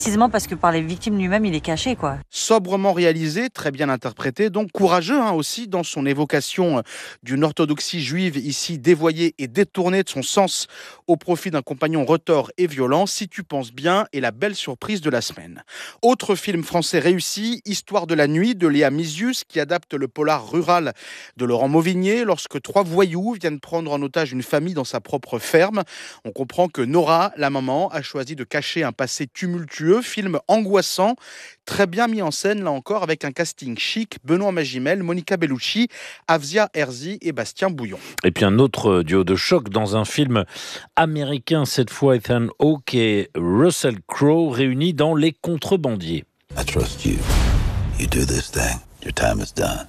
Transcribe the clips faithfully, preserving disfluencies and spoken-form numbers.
Précisément parce que par les victimes lui-même, il est caché, quoi. Sobrement réalisé, très bien interprété, donc courageux hein, aussi dans son évocation d'une orthodoxie juive ici dévoyée et détournée de son sens au profit d'un compagnon retors et violent. Si tu penses bien, est la belle surprise de la semaine. Autre film français réussi, Histoire de la nuit de Léa Mizius, qui adapte le polar rural de Laurent Mauvigné lorsque trois voyous viennent prendre en otage une famille dans sa propre ferme. On comprend que Nora, la maman, a choisi de cacher un passé tumultueux. Film angoissant, très bien mis en scène là encore avec un casting chic, Benoît Magimel, Monica Bellucci, Afzia Herzi et Bastien Bouillon. Et puis un autre duo de choc dans un film américain, cette fois Ethan Hawke et Russell Crowe réunis dans Les Contrebandiers. I trust you. You do this thing. Your time is done.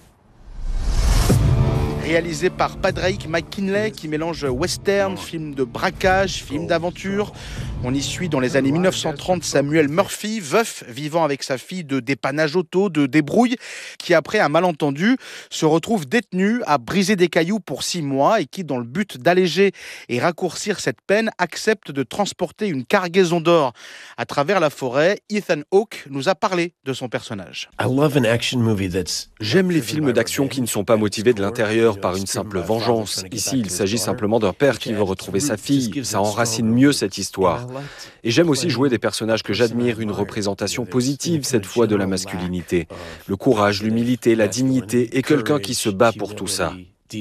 Réalisé par Padraig McKinley qui mélange western, film de braquage, film d'aventure. On y suit dans les années mille neuf cent trente Samuel Murphy, veuf vivant avec sa fille de dépannage auto, de débrouille, qui après un malentendu se retrouve détenu à briser des cailloux pour six mois et qui, dans le but d'alléger et raccourcir cette peine, accepte de transporter une cargaison d'or à travers la forêt. Ethan Hawke nous a parlé de son personnage. J'aime les films d'action qui ne sont pas motivés de l'intérieur par une simple vengeance. Ici, il s'agit simplement d'un père qui veut retrouver sa fille. Ça enracine mieux cette histoire. Et j'aime aussi jouer des personnages que j'admire, une représentation positive cette fois de la masculinité. Le courage, l'humilité, la dignité et quelqu'un qui se bat pour tout ça.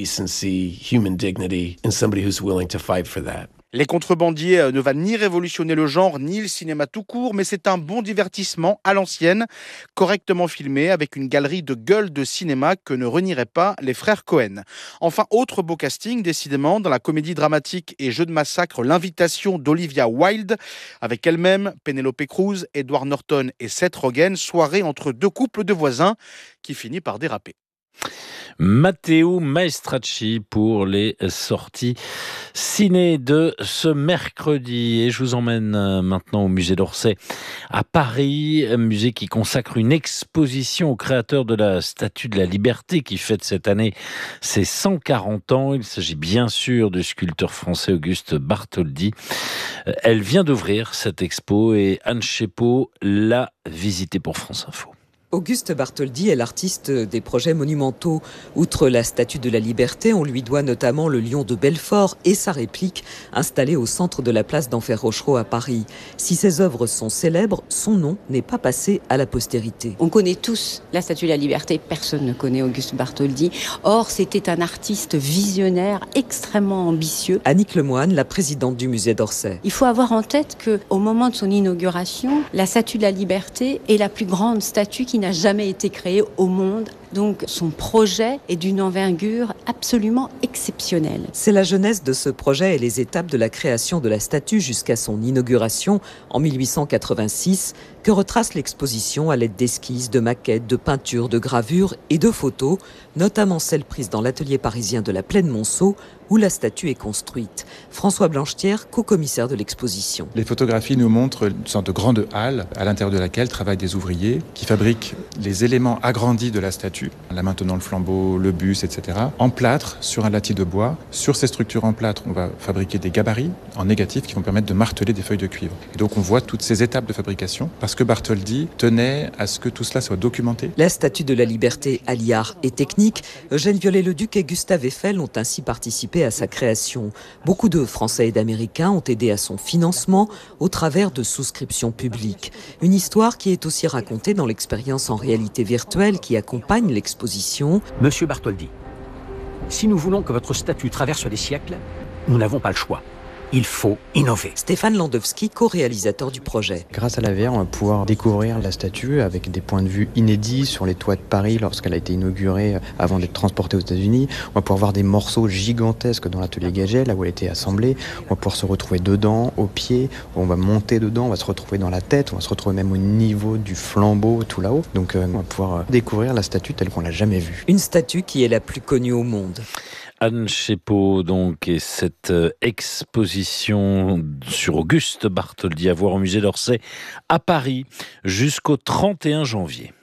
Les Contrebandiers ne va ni révolutionner le genre, ni le cinéma tout court, mais c'est un bon divertissement à l'ancienne, correctement filmé, avec une galerie de gueules de cinéma que ne renieraient pas les frères Cohen. Enfin, autre beau casting, décidément, dans la comédie dramatique et jeu de massacre, L'invitation d'Olivia Wilde, avec elle-même Penelope Cruz, Edward Norton et Seth Rogen, soirée entre deux couples de voisins qui finit par déraper. Matteo Maestracci pour les sorties ciné de ce mercredi. Et je vous emmène maintenant au musée d'Orsay à Paris, un musée qui consacre une exposition au créateur de la Statue de la Liberté qui fête cette année ses cent quarante ans. Il s'agit bien sûr du sculpteur français Auguste Bartholdi. Elle vient d'ouvrir cette expo et Anne Chépot l'a visitée pour France Info. Auguste Bartholdi est l'artiste des projets monumentaux. Outre la Statue de la Liberté, on lui doit notamment le lion de Belfort et sa réplique, installée au centre de la place d'Enfer Rochereau à Paris. Si ses œuvres sont célèbres, son nom n'est pas passé à la postérité. On connaît tous la Statue de la Liberté, personne ne connaît Auguste Bartholdi. Or, c'était un artiste visionnaire, extrêmement ambitieux. Annick Lemoine, la présidente du musée d'Orsay. Il faut avoir en tête qu'au moment de son inauguration, la Statue de la Liberté est la plus grande statue qui n'a jamais été créé au monde. Donc son projet est d'une envergure absolument exceptionnelle. C'est la genèse de ce projet et les étapes de la création de la statue jusqu'à son inauguration en mille huit cent quatre-vingt-six que retrace l'exposition à l'aide d'esquisses, de maquettes, de peintures, de gravures et de photos, notamment celles prises dans l'atelier parisien de la Plaine Monceau où la statue est construite. François Blanchetière, co-commissaire de l'exposition. Les photographies nous montrent une sorte de grande halle à l'intérieur de laquelle travaillent des ouvriers qui fabriquent les éléments agrandis de la statue, la main tenant le flambeau, le buste, et cetera, en plâtre sur un latis de bois. Sur ces structures en plâtre, on va fabriquer des gabarits en négatif qui vont permettre de marteler des feuilles de cuivre. Et donc on voit toutes ces étapes de fabrication parce que Bartholdi tenait à ce que tout cela soit documenté. La Statue de la Liberté allie art et technique. Eugène Viollet-le-Duc et Gustave Eiffel ont ainsi participé à sa création. Beaucoup de Français et d'Américains ont aidé à son financement au travers de souscriptions publiques. Une histoire qui est aussi racontée dans l'expérience en réalité virtuelle qui accompagne l'exposition. Monsieur Bartholdi, si nous voulons que votre statue traverse les siècles, nous n'avons pas le choix. Il faut innover. Stéphane Landowski, co-réalisateur du projet. Grâce à la V R, on va pouvoir découvrir la statue avec des points de vue inédits sur les toits de Paris lorsqu'elle a été inaugurée avant d'être transportée aux États-Unis. On va pouvoir voir des morceaux gigantesques dans l'atelier Gaget, là où elle a été assemblée. On va pouvoir se retrouver dedans, au pied. On va monter dedans, on va se retrouver dans la tête. On va se retrouver même au niveau du flambeau, tout là-haut. Donc euh, on va pouvoir découvrir la statue telle qu'on l'a jamais vue. Une statue qui est la plus connue au monde. Anne Chépot, donc, et cette euh, exposition sur Auguste Bartholdi à voir au musée d'Orsay à Paris jusqu'au trente et un janvier.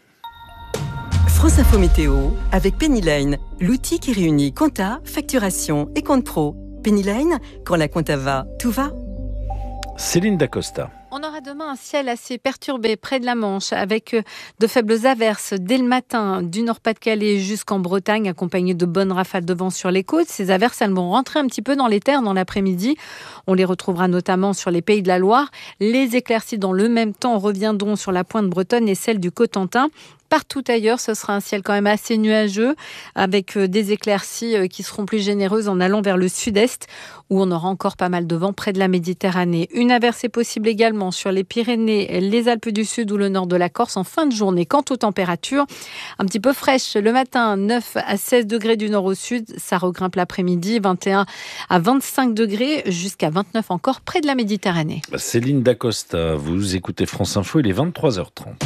France Info Météo avec Penny Lane, l'outil qui réunit compta, facturation et compte pro. Penny Lane, quand la compta va, tout va. Céline Dacosta. On aura demain un ciel assez perturbé près de la Manche avec de faibles averses dès le matin du Nord-Pas-de-Calais jusqu'en Bretagne accompagnées de bonnes rafales de vent sur les côtes. Ces averses, elles vont rentrer un petit peu dans les terres dans l'après-midi. On les retrouvera notamment sur les Pays de la Loire. Les éclaircies dans le même temps reviendront sur la pointe bretonne et celle du Cotentin. Partout ailleurs, ce sera un ciel quand même assez nuageux avec des éclaircies qui seront plus généreuses en allant vers le sud-est où on aura encore pas mal de vent près de la Méditerranée. Une averse est possible également sur les Pyrénées, les Alpes du Sud ou le nord de la Corse en fin de journée. Quant aux températures, un petit peu fraîches le matin, neuf à seize degrés du nord au sud, ça regrimpe l'après-midi, vingt et un à vingt-cinq degrés jusqu'à vingt-neuf encore près de la Méditerranée. Céline Dacosta, vous écoutez France Info, il est vingt-trois heures trente.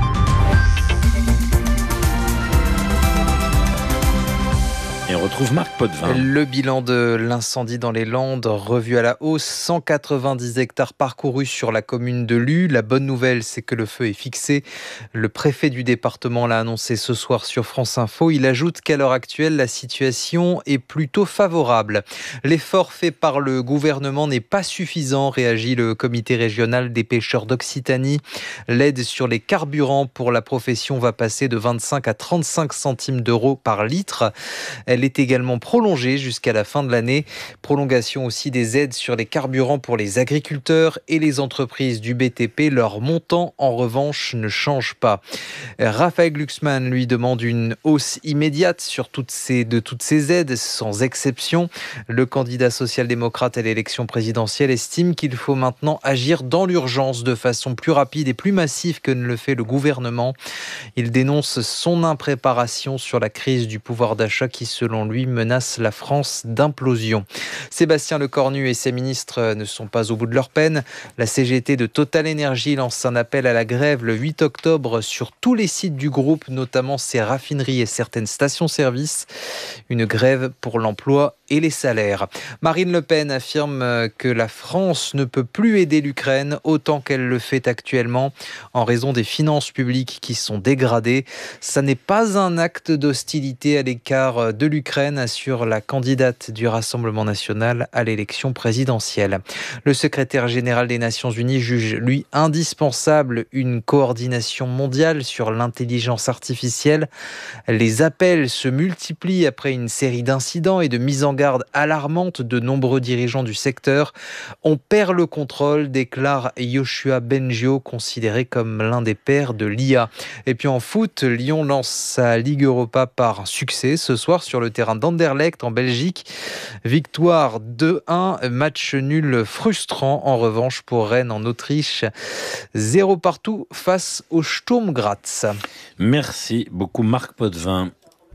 Et on retrouve Marc Potvin. Le bilan de l'incendie dans les Landes, revu à la hausse, cent quatre-vingt-dix hectares parcourus sur la commune de Lue. La bonne nouvelle, c'est que le feu est fixé. Le préfet du département l'a annoncé ce soir sur France Info. Il ajoute qu'à l'heure actuelle, la situation est plutôt favorable. L'effort fait par le gouvernement n'est pas suffisant, réagit le comité régional des pêcheurs d'Occitanie. L'aide sur les carburants pour la profession va passer de vingt-cinq à trente-cinq centimes d'euros par litre. Elle est également prolongée jusqu'à la fin de l'année. Prolongation aussi des aides sur les carburants pour les agriculteurs et les entreprises du B T P. Leur montant, en revanche, ne change pas. Raphaël Glucksmann lui demande une hausse immédiate sur toutes ces, de toutes ces aides, sans exception. Le candidat social-démocrate à l'élection présidentielle estime qu'il faut maintenant agir dans l'urgence de façon plus rapide et plus massive que ne le fait le gouvernement. Il dénonce son impréparation sur la crise du pouvoir d'achat qui, selon lui, menace la France d'implosion. Sébastien Lecornu et ses ministres ne sont pas au bout de leur peine. La C G T de Total Energy lance un appel à la grève le huit octobre sur tous les sites du groupe, notamment ses raffineries et certaines stations-service. Une grève pour l'emploi et les salaires. Marine Le Pen affirme que la France ne peut plus aider l'Ukraine autant qu'elle le fait actuellement en raison des finances publiques qui sont dégradées. Ça n'est pas un acte d'hostilité à l'égard de l'Ukraine, assure la candidate du Rassemblement national à l'élection présidentielle. Le secrétaire général des Nations Unies juge, lui, indispensable une coordination mondiale sur l'intelligence artificielle. Les appels se multiplient après une série d'incidents et de mises en garde alarmantes de nombreux dirigeants du secteur. On perd le contrôle, déclare Yoshua Bengio, considéré comme l'un des pères de l'I A. Et puis en foot, Lyon lance sa Ligue Europa par succès ce soir sur le terrain d'Anderlecht en Belgique. Victoire deux un, match nul frustrant en revanche pour Rennes en Autriche. Zéro partout face au Sturm Graz. Merci beaucoup Marc Potvin.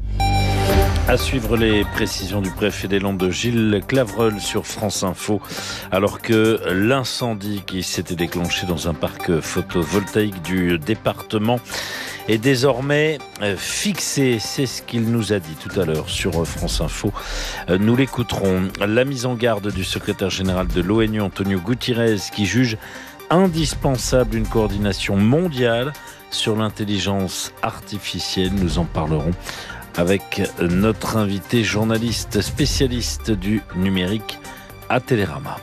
À suivre les précisions du préfet des Landes, Gilles Clavreul sur France Info, alors que l'incendie qui s'était déclenché dans un parc photovoltaïque du département est désormais fixé. C'est ce qu'il nous a dit tout à l'heure sur France Info. Nous l'écouterons. La mise en garde du secrétaire général de l'ONU, Antonio Guterres, qui juge indispensable une coordination mondiale sur l'intelligence artificielle. Nous en parlerons avec notre invité journaliste spécialiste du numérique à Télérama.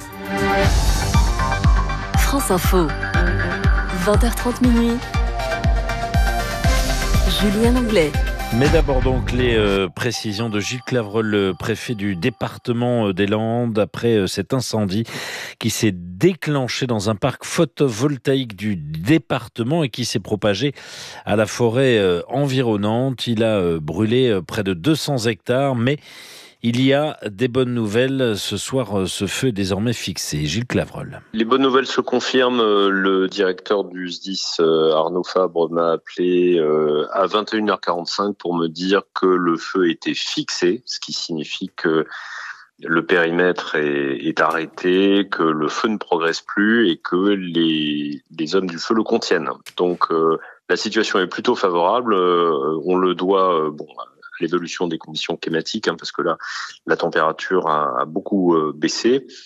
France Info, vingt heures trente minuit. Julien Anglais. Mais d'abord donc les euh, précisions de Gilles Clavreul, le préfet du département des Landes, après euh, cet incendie qui s'est déclenché dans un parc photovoltaïque du département et qui s'est propagé à la forêt euh, environnante. Il a euh, brûlé euh, près de deux cents hectares, mais il y a des bonnes nouvelles. Ce soir, ce feu est désormais fixé. Gilles Clavreul. Les bonnes nouvelles se confirment. Le directeur du S D I S, Arnaud Fabre, m'a appelé à vingt et une heures quarante-cinq pour me dire que le feu était fixé, ce qui signifie que le périmètre est, est arrêté, que le feu ne progresse plus et que les, les hommes du feu le contiennent. Donc, euh, la situation est plutôt favorable. Euh, on le doit, euh, bon, l'évolution des conditions climatiques, hein, parce que là, la température a, a beaucoup euh, baissé.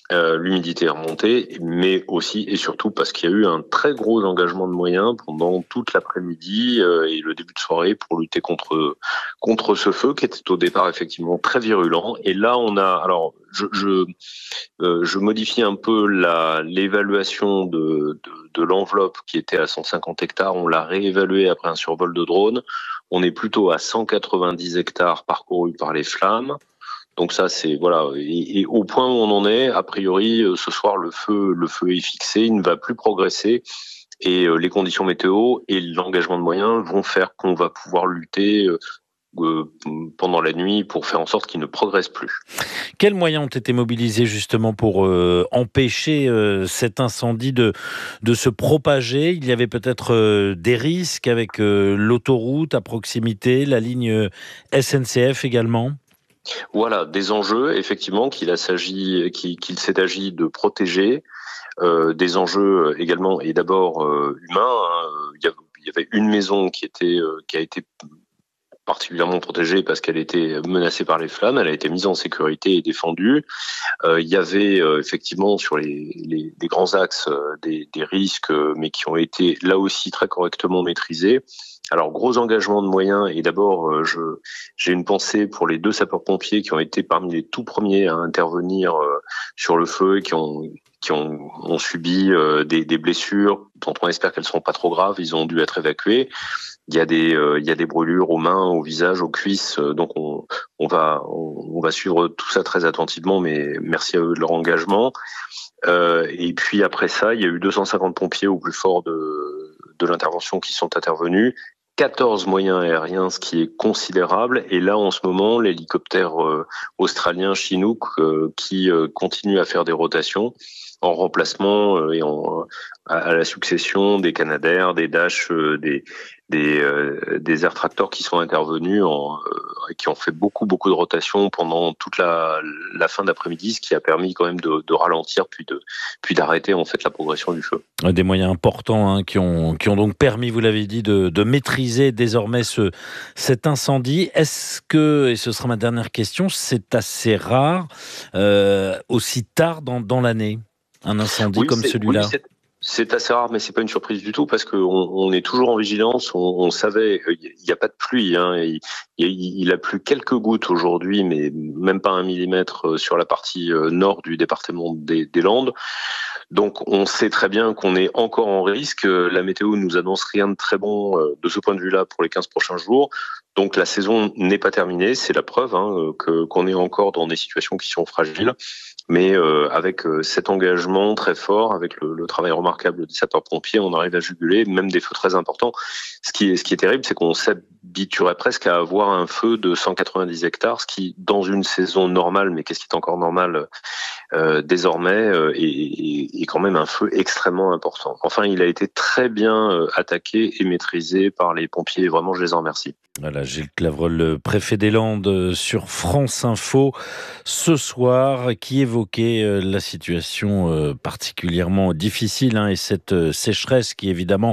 Euh, l'humidité est remontée, mais aussi et surtout parce qu'il y a eu un très gros engagement de moyens pendant toute l'après-midi euh, et le début de soirée pour lutter contre contre ce feu qui était au départ effectivement très virulent. Et là, on a alors je je, euh, je modifie un peu la l'évaluation de, de de l'enveloppe qui était à cent cinquante hectares. On l'a réévaluée après un survol de drone. On est plutôt à cent quatre-vingt-dix hectares parcourus par les flammes. Donc ça, c'est voilà. Et, et au point où on en est, a priori, ce soir, le feu, le feu est fixé, il ne va plus progresser, et les conditions météo et l'engagement de moyens vont faire qu'on va pouvoir lutter euh, pendant la nuit pour faire en sorte qu'il ne progresse plus. Quels moyens ont été mobilisés justement pour euh, empêcher euh, cet incendie de de se propager? Il y avait peut-être euh, des risques avec euh, l'autoroute à proximité, la ligne S N C F également. Voilà, des enjeux, effectivement, qu'il, a s'agi, qu'il, qu'il s'est agi de protéger, euh, des enjeux également, et d'abord euh, humains. Hein. Il y avait une maison qui, était, euh, qui a été particulièrement protégée parce qu'elle était menacée par les flammes, elle a été mise en sécurité et défendue. Euh, il y avait euh, effectivement sur les, les, les grands axes euh, des, des risques, euh, mais qui ont été là aussi très correctement maîtrisés. Alors, gros engagement de moyens, et d'abord, euh, je, j'ai une pensée pour les deux sapeurs-pompiers qui ont été parmi les tout premiers à intervenir euh, sur le feu et qui ont, qui ont, ont subi euh, des, des blessures dont on espère qu'elles ne seront pas trop graves. Ils ont dû être évacués. Il y a des, euh, il y a des brûlures aux mains, au visage, aux cuisses. Euh, donc, on, on va, on, on va suivre tout ça très attentivement, mais merci à eux de leur engagement. Euh, et puis après ça, il y a eu deux cent cinquante pompiers au plus fort de, de l'intervention qui sont intervenus. quatorze moyens aériens, ce qui est considérable. Et là, en ce moment, l'hélicoptère euh, australien Chinook euh, qui euh, continue à faire des rotations en remplacement euh, et en, à, à la succession des Canadair, des Dash, euh, des des, euh, des Air Tractor qui sont intervenus en, euh, et qui ont fait beaucoup beaucoup de rotations pendant toute la, la fin d'après-midi, ce qui a permis quand même de, de ralentir puis de puis d'arrêter en fait la progression du feu. Des moyens importants hein, qui ont qui ont donc permis, vous l'avez dit, de, de maîtriser désormais ce cet incendie. Est-ce que, et ce sera ma dernière question, c'est assez rare euh, aussi tard dans dans l'année un incendie oui, comme celui-là? Oui, c'est assez rare, mais c'est pas une surprise du tout parce qu'on on est toujours en vigilance. On, on savait, il n'y a pas de pluie. Hein, il, il, il a plu quelques gouttes aujourd'hui, mais même pas un millimètre sur la partie nord du département des, des Landes. Donc, on sait très bien qu'on est encore en risque. La météo nous annonce rien de très bon de ce point de vue-là pour les quinze prochains jours. Donc, la saison n'est pas terminée. C'est la preuve hein, que qu'on est encore dans des situations qui sont fragiles. Mais euh, avec euh, cet engagement très fort, avec le, le travail remarquable des sapeurs-pompiers, on arrive à juguler même des feux très importants. Ce qui est, ce qui est terrible, c'est qu'on s'habituerait presque à avoir un feu de cent quatre-vingt-dix hectares, ce qui, dans une saison normale, mais qu'est-ce qui est encore normal euh, désormais, euh, est, est, est quand même un feu extrêmement important. Enfin, il a été très bien euh, attaqué et maîtrisé par les pompiers, et vraiment, je les en remercie. Voilà, Gilles Clavreul, le préfet des Landes, sur France Info ce soir, qui évoquait la situation particulièrement difficile hein, et cette sécheresse qui évidemment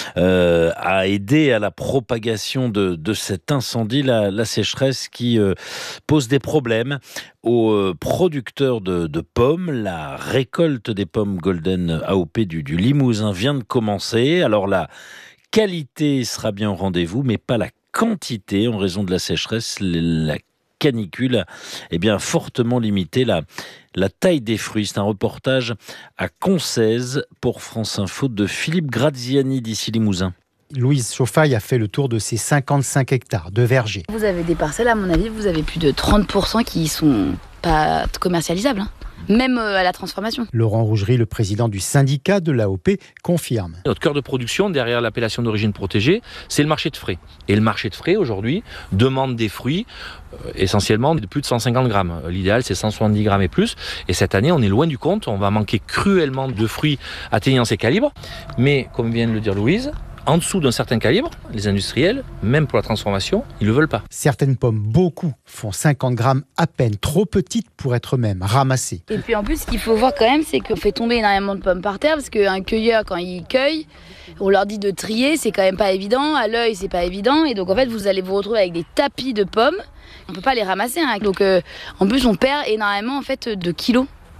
euh, a aidé à la propagation de, de cet incendie, la, la sécheresse qui euh, pose des problèmes aux producteurs de, de pommes. La récolte des pommes Golden A O P du, du Limousin vient de commencer. Alors la qualité sera bien au rendez-vous, mais pas la quantité en raison de la sécheresse. La canicule eh bien, fortement limité la, la taille des fruits. C'est un reportage à Concèze pour France Info de Philippe Graziani d'ici Limousin. Louise Chauffaille a fait le tour de ces cinquante-cinq hectares de vergers. Vous avez des parcelles, à mon avis, vous avez plus de trente pour cent qui sont pas commercialisables, hein. Même à la transformation. Laurent Rougerie, le président du syndicat de l'A O P, confirme. Notre cœur de production, derrière l'appellation d'origine protégée, c'est le marché de frais. Et le marché de frais, aujourd'hui, demande des fruits euh, essentiellement de plus de cent cinquante grammes. L'idéal, c'est cent soixante-dix grammes et plus. Et cette année, on est loin du compte. On va manquer cruellement de fruits atteignant ces calibres. Mais, comme vient de le dire Louise, en dessous d'un certain calibre, les industriels, même pour la transformation, ils ne le veulent pas. Certaines pommes, beaucoup, font cinquante grammes à peine, trop petites pour être même ramassées. Et puis en plus, ce qu'il faut voir quand même, c'est qu'on fait tomber énormément de pommes par terre, parce qu'un cueilleur, quand il cueille, on leur dit de trier, c'est quand même pas évident, à l'œil, c'est pas évident, et donc en fait, vous allez vous retrouver avec des tapis de pommes, on peut pas les ramasser, hein. Donc euh, en plus, on perd énormément en fait, de kilos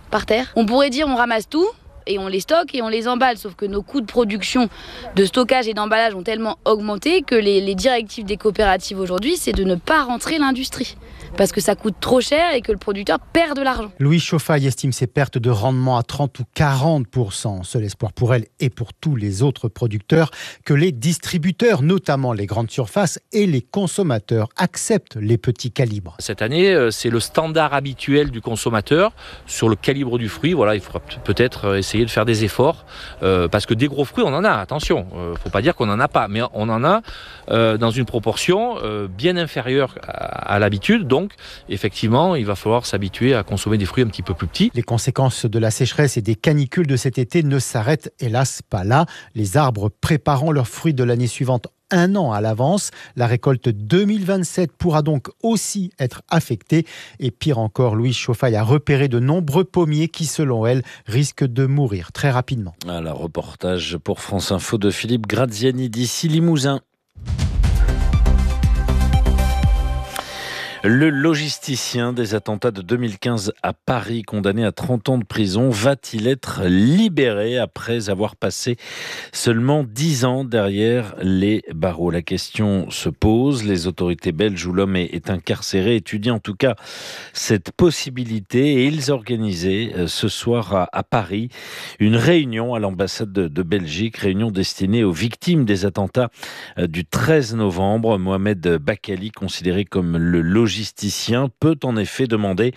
par terre. On pourrait dire on ramasse tout et on les stocke et on les emballe, sauf que nos coûts de production, de stockage et d'emballage ont tellement augmenté que les, les directives des coopératives aujourd'hui, c'est de ne pas rentrer l'industrie. Parce que ça coûte trop cher et que le producteur perd de l'argent. Louis Chauffaille estime ses pertes de rendement à trente ou quarante pour cent. Seul espoir pour elle et pour tous les autres producteurs que les distributeurs, notamment les grandes surfaces et les consommateurs, acceptent les petits calibres. Cette année, c'est le standard habituel du consommateur sur le calibre du fruit. Voilà, il faudra peut-être essayer de faire des efforts euh, parce que des gros fruits, on en a. Attention, il euh, ne faut pas dire qu'on n'en a pas, mais on en a euh, dans une proportion euh, bien inférieure à, à l'habitude. Donc, effectivement, il va falloir s'habituer à consommer des fruits un petit peu plus petits. Les conséquences de la sécheresse et des canicules de cet été ne s'arrêtent hélas pas là. Les arbres préparant leurs fruits de l'année suivante un an à l'avance. La récolte deux mille vingt-sept pourra donc aussi être affectée. Et pire encore, Louise Chauffaille a repéré de nombreux pommiers qui, selon elle, risquent de mourir très rapidement. Voilà, reportage pour France Info de Philippe Graziani d'ici Limousin. Le logisticien des attentats de deux mille quinze à Paris, condamné à trente ans de prison, va-t-il être libéré après avoir passé seulement dix ans derrière les barreaux? La question se pose. Les autorités belges où l'homme est incarcéré étudient en tout cas cette possibilité et ils organisaient ce soir à Paris une réunion à l'ambassade de Belgique, réunion destinée aux victimes des attentats du treize novembre. Mohamed Bakali, considéré comme le logisticien, peut en effet demander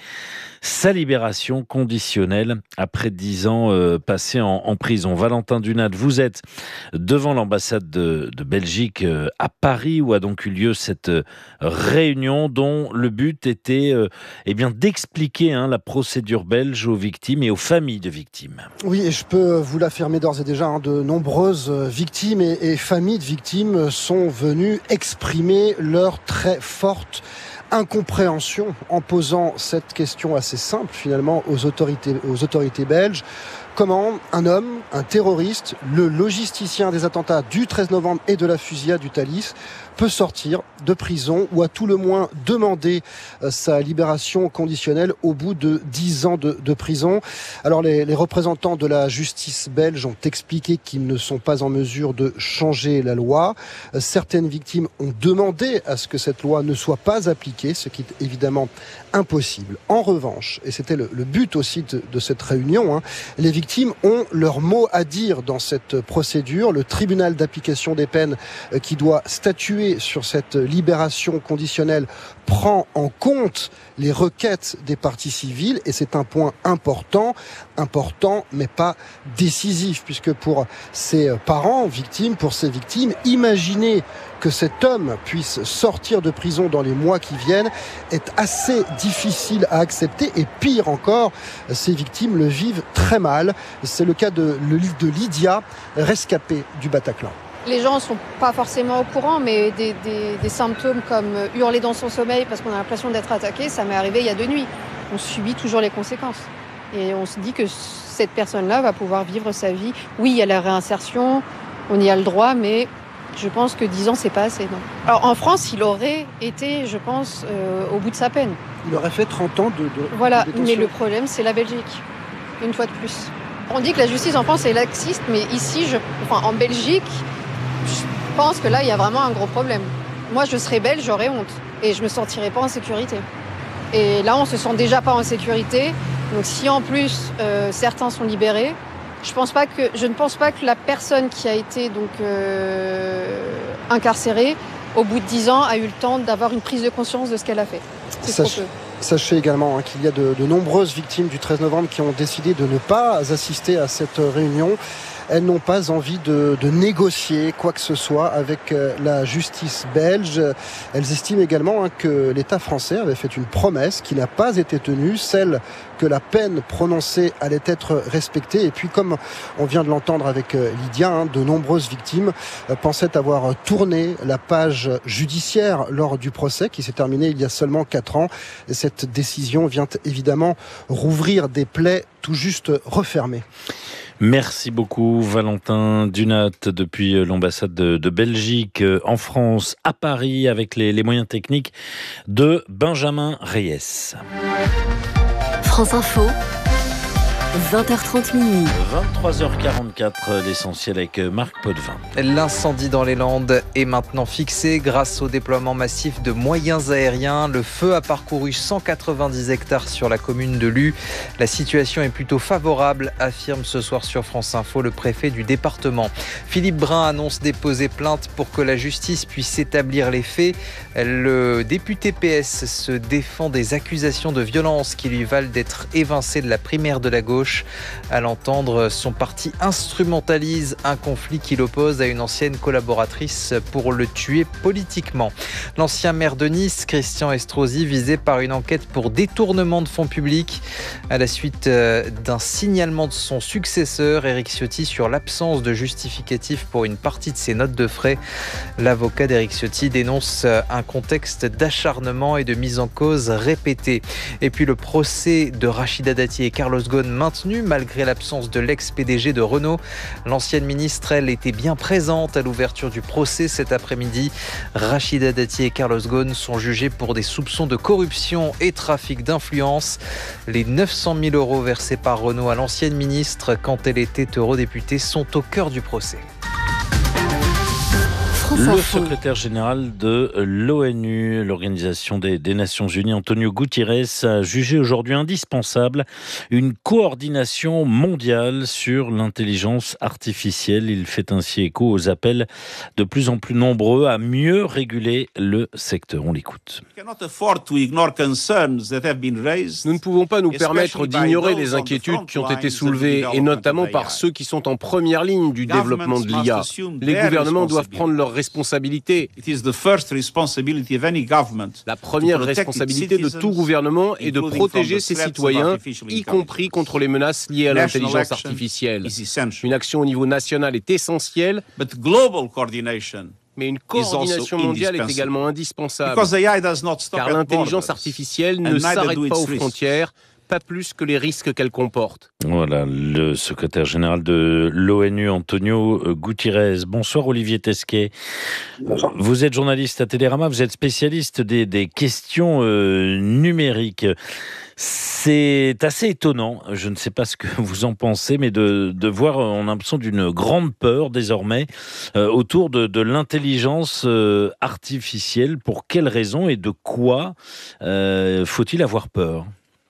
sa libération conditionnelle après dix ans euh, passés en, en prison. Valentin Dunat, vous êtes devant l'ambassade de, de Belgique euh, à Paris où a donc eu lieu cette euh, réunion dont le but était euh, eh bien, d'expliquer hein, la procédure belge aux victimes et aux familles de victimes. Oui, et je peux vous l'affirmer d'ores et déjà, hein, de nombreuses victimes et, et familles de victimes sont venues exprimer leur très forte incompréhension en posant cette question assez simple finalement aux autorités, aux autorités belges. Comment un homme, un terroriste, le logisticien des attentats du treize novembre et de la fusillade du Thalys peut sortir de prison ou à tout le moins demander sa libération conditionnelle au bout de dix ans de, de prison. Alors les, les représentants de la justice belge ont expliqué qu'ils ne sont pas en mesure de changer la loi. Certaines victimes ont demandé à ce que cette loi ne soit pas appliquée, ce qui est évidemment impossible. En revanche, et c'était le, le but aussi de, de cette réunion, hein, les victimes ont leur mot à dire dans cette procédure. Le tribunal d'application des peines euh, qui doit statuer sur cette libération conditionnelle prend en compte les requêtes des parties civiles et c'est un point important, important mais pas décisif puisque pour ces parents victimes, pour ces victimes, imaginer que cet homme puisse sortir de prison dans les mois qui viennent est assez difficile à accepter et pire encore, ces victimes le vivent très mal. C'est le cas de, de Lydia, rescapée du Bataclan. Les gens ne sont pas forcément au courant, mais des, des, des symptômes comme hurler dans son sommeil parce qu'on a l'impression d'être attaqué, ça m'est arrivé il y a deux nuits. On subit toujours les conséquences. Et on se dit que cette personne-là va pouvoir vivre sa vie. Oui, il y a la réinsertion, on y a le droit, mais je pense que dix ans, c'est pas assez. Non. Alors en France, il aurait été, je pense, euh, au bout de sa peine. Il aurait fait trente ans de, de Voilà, de détention. Mais le problème, c'est la Belgique, une fois de plus. On dit que la justice en France est laxiste, mais ici, je, enfin, en Belgique, je pense que là, il y a vraiment un gros problème. Moi, je serais belge, j'aurais honte. Et je me sentirais pas en sécurité. Et là, on se sent déjà pas en sécurité. Donc si en plus, euh, certains sont libérés, je, pense pas que, je ne pense pas que la personne qui a été donc, euh, incarcérée, au bout de dix ans, a eu le temps d'avoir une prise de conscience de ce qu'elle a fait. C'est Sach- trop peu. Sachez également hein, qu'il y a de, de nombreuses victimes du treize novembre qui ont décidé de ne pas assister à cette réunion. Elles n'ont pas envie de, de négocier quoi que ce soit avec euh, la justice belge. Elles estiment également hein, que l'État français avait fait une promesse qui n'a pas été tenue, celle que la peine prononcée allait être respectée. Et puis, comme on vient de l'entendre avec euh, Lydia, hein, de nombreuses victimes euh, pensaient avoir tourné la page judiciaire lors du procès qui s'est terminé il y a seulement quatre ans. Et cette décision vient évidemment rouvrir des plaies tout juste refermées. Merci beaucoup Valentin Dunat depuis l'ambassade de, de Belgique en France à Paris avec les, les moyens techniques de Benjamin Reyes. France Info, vingt heures trente minuit. vingt-trois heures quarante-quatre, l'essentiel avec Marc Potvin. L'incendie dans les Landes est maintenant fixé grâce au déploiement massif de moyens aériens. Le feu a parcouru cent quatre-vingt-dix hectares sur la commune de Lue. La situation est plutôt favorable, affirme ce soir sur France Info le préfet du département. Philippe Brun annonce déposer plainte pour que la justice puisse établir les faits. Le député P S se défend des accusations de violence qui lui valent d'être évincé de la primaire de la gauche. À l'entendre, son parti instrumentalise un conflit qui l'oppose à une ancienne collaboratrice pour le tuer politiquement. L'ancien maire de Nice, Christian Estrosi, visé par une enquête pour détournement de fonds publics à la suite d'un signalement de son successeur, Éric Ciotti, sur l'absence de justificatif pour une partie de ses notes de frais. L'avocat d'Éric Ciotti dénonce un contexte d'acharnement et de mise en cause répétée. Et puis le procès de Rachida Dati et Carlos Ghosn maintenu malgré l'absence de l'ex-P D G de Renault. L'ancienne ministre, elle, était bien présente à l'ouverture du procès cet après-midi. Rachida Dati et Carlos Ghosn sont jugés pour des soupçons de corruption et trafic d'influence. Les neuf cent mille euros versés par Renault à l'ancienne ministre quand elle était eurodéputée sont au cœur du procès. Le secrétaire général de l'ONU, l'Organisation des, des Nations Unies, Antonio Guterres, a jugé aujourd'hui indispensable une coordination mondiale sur l'intelligence artificielle. Il fait ainsi écho aux appels de plus en plus nombreux à mieux réguler le secteur. On l'écoute. Nous ne pouvons pas nous permettre d'ignorer les inquiétudes qui ont été soulevées, et notamment par ceux qui sont en première ligne du développement de l'I A. Les gouvernements doivent prendre leurs responsabilités. La première responsabilité de tout gouvernement est de protéger ses citoyens, y compris contre les menaces liées à l'intelligence artificielle. Une action au niveau national est essentielle, mais une coordination mondiale est également indispensable, car l'intelligence artificielle ne s'arrête pas aux frontières, pas plus que les risques qu'elle comporte. Voilà, le secrétaire général de l'ONU, Antonio Guterres. Bonsoir Olivier Tesquet. Bonsoir. Vous êtes journaliste à Télérama, vous êtes spécialiste des, des questions euh, numériques. C'est assez étonnant, je ne sais pas ce que vous en pensez, mais de, de voir, on a l'impression d'une grande peur désormais euh, autour de, de l'intelligence euh, artificielle. Pour quelles raisons et de quoi euh, faut-il avoir peur ?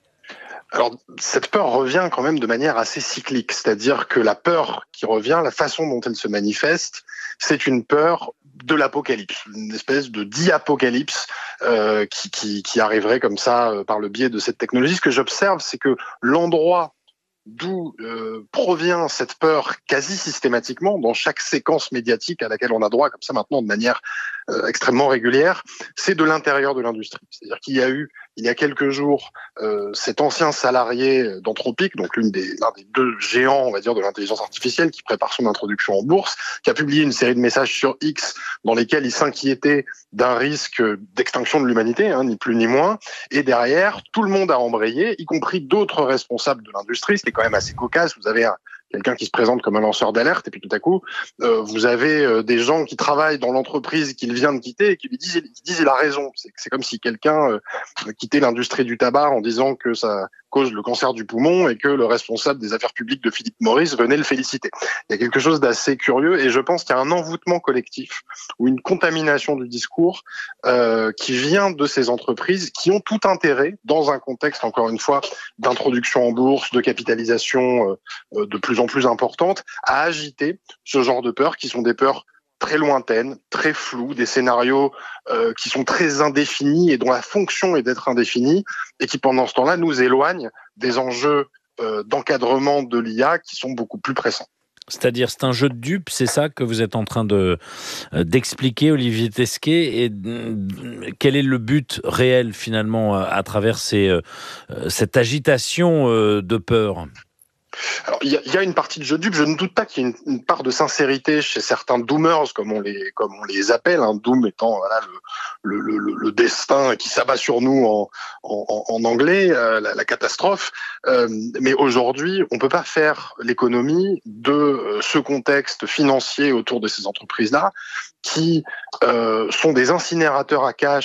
Alors, cette peur revient quand même de manière assez cyclique, c'est-à-dire que la peur qui revient, la façon dont elle se manifeste, c'est une peur de l'apocalypse, une espèce de diapocalypse euh, qui, qui, qui arriverait comme ça euh, par le biais de cette technologie. Ce que j'observe, c'est que l'endroit d'où euh, provient cette peur quasi systématiquement dans chaque séquence médiatique à laquelle on a droit comme ça maintenant de manière euh, extrêmement régulière, c'est de l'intérieur de l'industrie. C'est-à-dire qu'il y a eu, il y a quelques jours, euh, cet ancien salarié d'Anthropic, donc l'une des, l'un des deux géants, on va dire, de l'intelligence artificielle, qui prépare son introduction en bourse, qui a publié une série de messages sur X dans lesquels il s'inquiétait d'un risque d'extinction de l'humanité, hein, ni plus ni moins. Et derrière, tout le monde a embrayé, y compris d'autres responsables de l'industrie. C'était quand même assez cocasse. Vous avez un, quelqu'un qui se présente comme un lanceur d'alerte, et puis tout à coup, euh, vous avez euh, des gens qui travaillent dans l'entreprise qu'il vient de quitter et qui lui disent, qui disent il a raison. C'est, c'est comme si quelqu'un euh, quittait l'industrie du tabac en disant que ça cause le cancer du poumon et que le responsable des affaires publiques de Philip Morris venait le féliciter. Il y a quelque chose d'assez curieux et je pense qu'il y a un envoûtement collectif ou une contamination du discours euh, qui vient de ces entreprises qui ont tout intérêt, dans un contexte, encore une fois, d'introduction en bourse, de capitalisation euh, de plus en plus importante, à agiter ce genre de peurs qui sont des peurs très lointaines, très floues, des scénarios euh, qui sont très indéfinis et dont la fonction est d'être indéfinie et qui, pendant ce temps-là, nous éloignent des enjeux euh, d'encadrement de l'I A qui sont beaucoup plus pressants. C'est-à-dire, c'est un jeu de dupes, c'est ça que vous êtes en train de, euh, d'expliquer, Olivier Tesquet. Et euh, quel est le but réel, finalement, à, à travers ces, euh, cette agitation euh, de peur ? Alors, il y, y a une partie de jeu de dupe. Je ne doute pas qu'il y ait une, une part de sincérité chez certains doomers, comme on les, comme on les appelle. Hein, doom étant voilà, le, le, le, le destin qui s'abat sur nous en, en, en anglais, euh, la, la catastrophe. Euh, mais aujourd'hui, on peut pas faire l'économie de euh, ce contexte financier autour de ces entreprises-là, qui euh, sont des incinérateurs à cash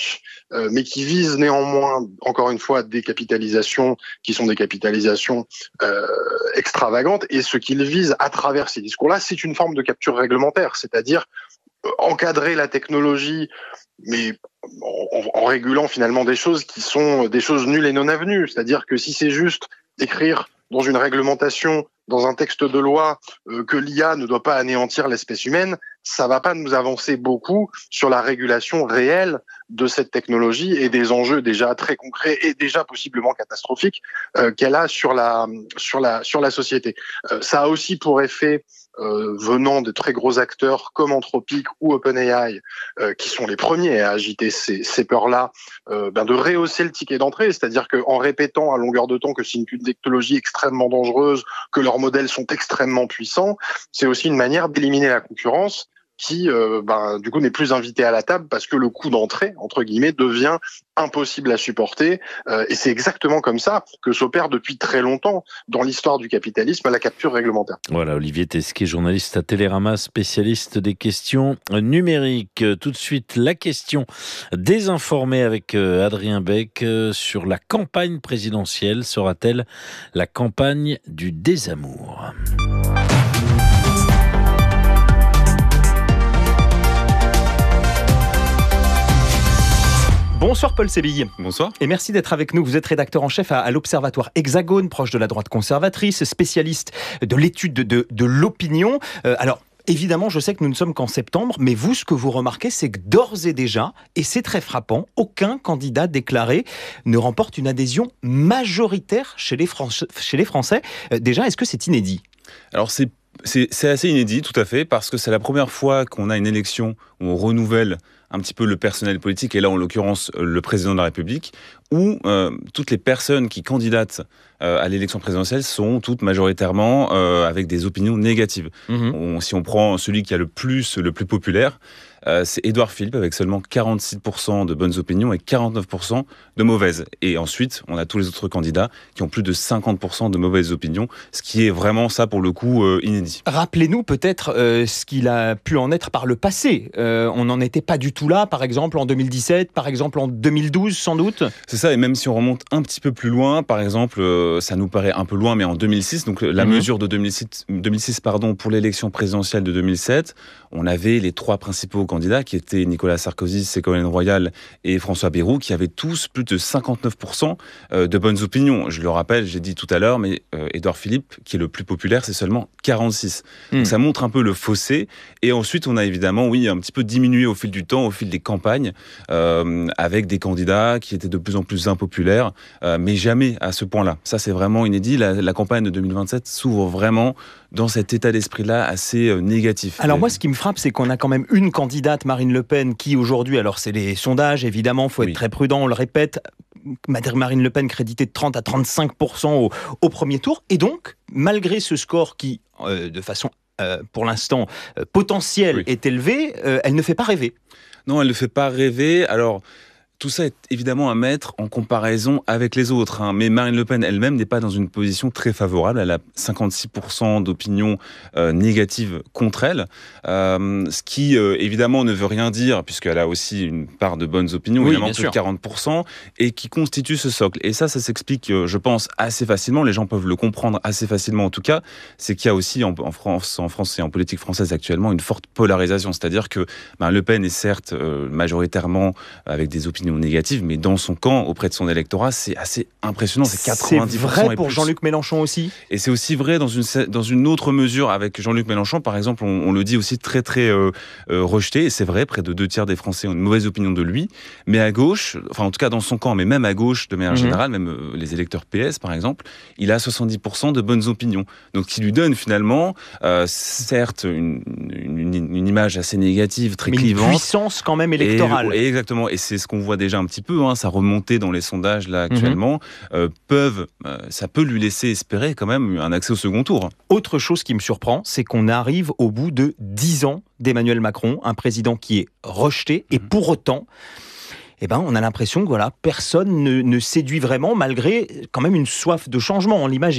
euh, mais qui visent néanmoins, encore une fois, des capitalisations qui sont des capitalisations euh, extravagantes. Et ce qu'ils visent à travers ces discours-là, c'est une forme de capture réglementaire, c'est-à-dire euh, encadrer la technologie, mais en, en régulant finalement des choses qui sont des choses nulles et non avenues. C'est-à-dire que si c'est juste écrire dans une réglementation, dans un texte de loi, euh, que l'I A ne doit pas anéantir l'espèce humaine, ça va pas nous avancer beaucoup sur la régulation réelle de cette technologie et des enjeux déjà très concrets et déjà possiblement catastrophiques euh, qu'elle a sur la sur la sur la société. Euh, ça a aussi pour effet, euh, venant de très gros acteurs comme Anthropic ou OpenAI, euh, qui sont les premiers à agiter ces, ces peurs-là, euh, ben de rehausser le ticket d'entrée, c'est-à-dire qu'en répétant à longueur de temps que c'est une technologie extrêmement dangereuse, que leurs modèles sont extrêmement puissants, c'est aussi une manière d'éliminer la concurrence qui, euh, ben, du coup, n'est plus invité à la table parce que le coût d'entrée, entre guillemets, devient impossible à supporter. Euh, et c'est exactement comme ça que s'opère depuis très longtemps dans l'histoire du capitalisme la capture réglementaire. Voilà, Olivier Tesquet, journaliste à Télérama, spécialiste des questions numériques. Tout de suite, la question désinformée avec Adrien Beck sur la campagne présidentielle. Sera-t-elle la campagne du désamour ? Bonsoir Paul Sébille. Bonsoir. Et merci d'être avec nous. Vous êtes rédacteur en chef à, à l'Observatoire Hexagone, proche de la droite conservatrice, spécialiste de l'étude de, de, de l'opinion. Euh, alors, évidemment, je sais que nous ne sommes qu'en septembre, mais vous, ce que vous remarquez, c'est que d'ores et déjà, et c'est très frappant, aucun candidat déclaré ne remporte une adhésion majoritaire chez les, Fran- chez les Français. Euh, déjà, est-ce que c'est inédit ? Alors, c'est, c'est, c'est assez inédit, tout à fait, parce que c'est la première fois qu'on a une élection où on renouvelle un petit peu le personnel politique, et là en l'occurrence le président de la République, où euh, toutes les personnes qui candidatent euh, à l'élection présidentielle sont toutes majoritairement euh, avec des opinions négatives. Mmh. On, si on prend celui qui a le plus, le plus populaire, euh, c'est Édouard Philippe avec seulement quarante-six pour cent de bonnes opinions et quarante-neuf pour cent de mauvaises. Et ensuite, on a tous les autres candidats qui ont plus de cinquante pour cent de mauvaises opinions, ce qui est vraiment ça pour le coup euh, inédit. Rappelez-nous peut-être euh, ce qu'il a pu en être par le passé. Euh, on n'en était pas du tout là, par exemple en deux mille dix-sept, par exemple en deux mille douze sans doute. C'est ça, et même si on remonte un petit peu plus loin, par exemple, euh, ça nous paraît un peu loin, mais en deux mille six, donc la mmh. mesure de deux mille six, deux mille six pardon, pour l'élection présidentielle de deux mille sept, on avait les trois principaux candidats qui étaient Nicolas Sarkozy, Ségolène Royal et François Bayrou, qui avaient tous plus de cinquante-neuf pour cent de bonnes opinions. Je le rappelle, j'ai dit tout à l'heure, mais euh, Édouard Philippe, qui est le plus populaire, c'est seulement quarante-six. Mmh. Donc ça montre un peu le fossé. Et ensuite, on a évidemment, oui, un petit peu diminué au fil du temps, au fil des campagnes, euh, avec des candidats qui étaient de plus en plus impopulaires, euh, mais jamais à ce point-là. Ça, c'est vraiment inédit. La, la campagne de deux mille vingt-sept s'ouvre vraiment dans cet état d'esprit-là assez euh, négatif. Alors moi, ce qui me frappe, c'est qu'on a quand même une candidate, Marine Le Pen, qui aujourd'hui, alors c'est les sondages, évidemment, il faut être oui. très prudent, on le répète, Marine Le Pen créditée de trente à trente-cinq pour cent au, au premier tour. Et donc, malgré ce score qui, euh, de façon euh, pour l'instant euh, potentielle, oui. est élevé, euh, elle ne fait pas rêver. Non, elle ne fait pas rêver. Alors, tout ça est évidemment à mettre en comparaison avec les autres. Hein. Mais Marine Le Pen elle-même n'est pas dans une position très favorable. Elle a cinquante-six pour cent d'opinions euh, négatives contre elle. Euh, ce qui, euh, évidemment, ne veut rien dire, puisqu'elle a aussi une part de bonnes opinions, oui, évidemment, plus de quarante pour cent, et qui constitue ce socle. Et ça, ça s'explique, euh, je pense, assez facilement. Les gens peuvent le comprendre assez facilement, en tout cas. C'est qu'il y a aussi, en, en, France, en France et en politique française actuellement, une forte polarisation. C'est-à-dire que Marine Le Pen est certes euh, majoritairement avec des opinions négative, mais dans son camp, auprès de son électorat, c'est assez impressionnant. C'est quatre-vingt-dix pour cent. C'est vrai pour Jean-Luc Mélenchon aussi. Et c'est aussi vrai dans une, dans une autre mesure avec Jean-Luc Mélenchon. Par exemple, on, on le dit aussi très, très euh, euh, rejeté. Et c'est vrai, près de deux tiers des Français ont une mauvaise opinion de lui. Mais à gauche, enfin en tout cas dans son camp, mais même à gauche de manière mmh. générale, même euh, les électeurs P S par exemple, il a soixante-dix pour cent de bonnes opinions. Donc, qui lui donne finalement, euh, certes, une, une, une image assez négative, très mais clivante. Une puissance quand même électorale. Et, et exactement. Et c'est ce qu'on voit déjà un petit peu, hein, ça remontait dans les sondages là actuellement, mmh. euh, peuvent, euh, ça peut lui laisser espérer quand même un accès au second tour. Autre chose qui me surprend, c'est qu'on arrive au bout de dix ans d'Emmanuel Macron, un président qui est rejeté, mmh. et pour autant, eh ben, on a l'impression que voilà, personne ne, ne séduit vraiment, malgré quand même une soif de changement, on l'imagine.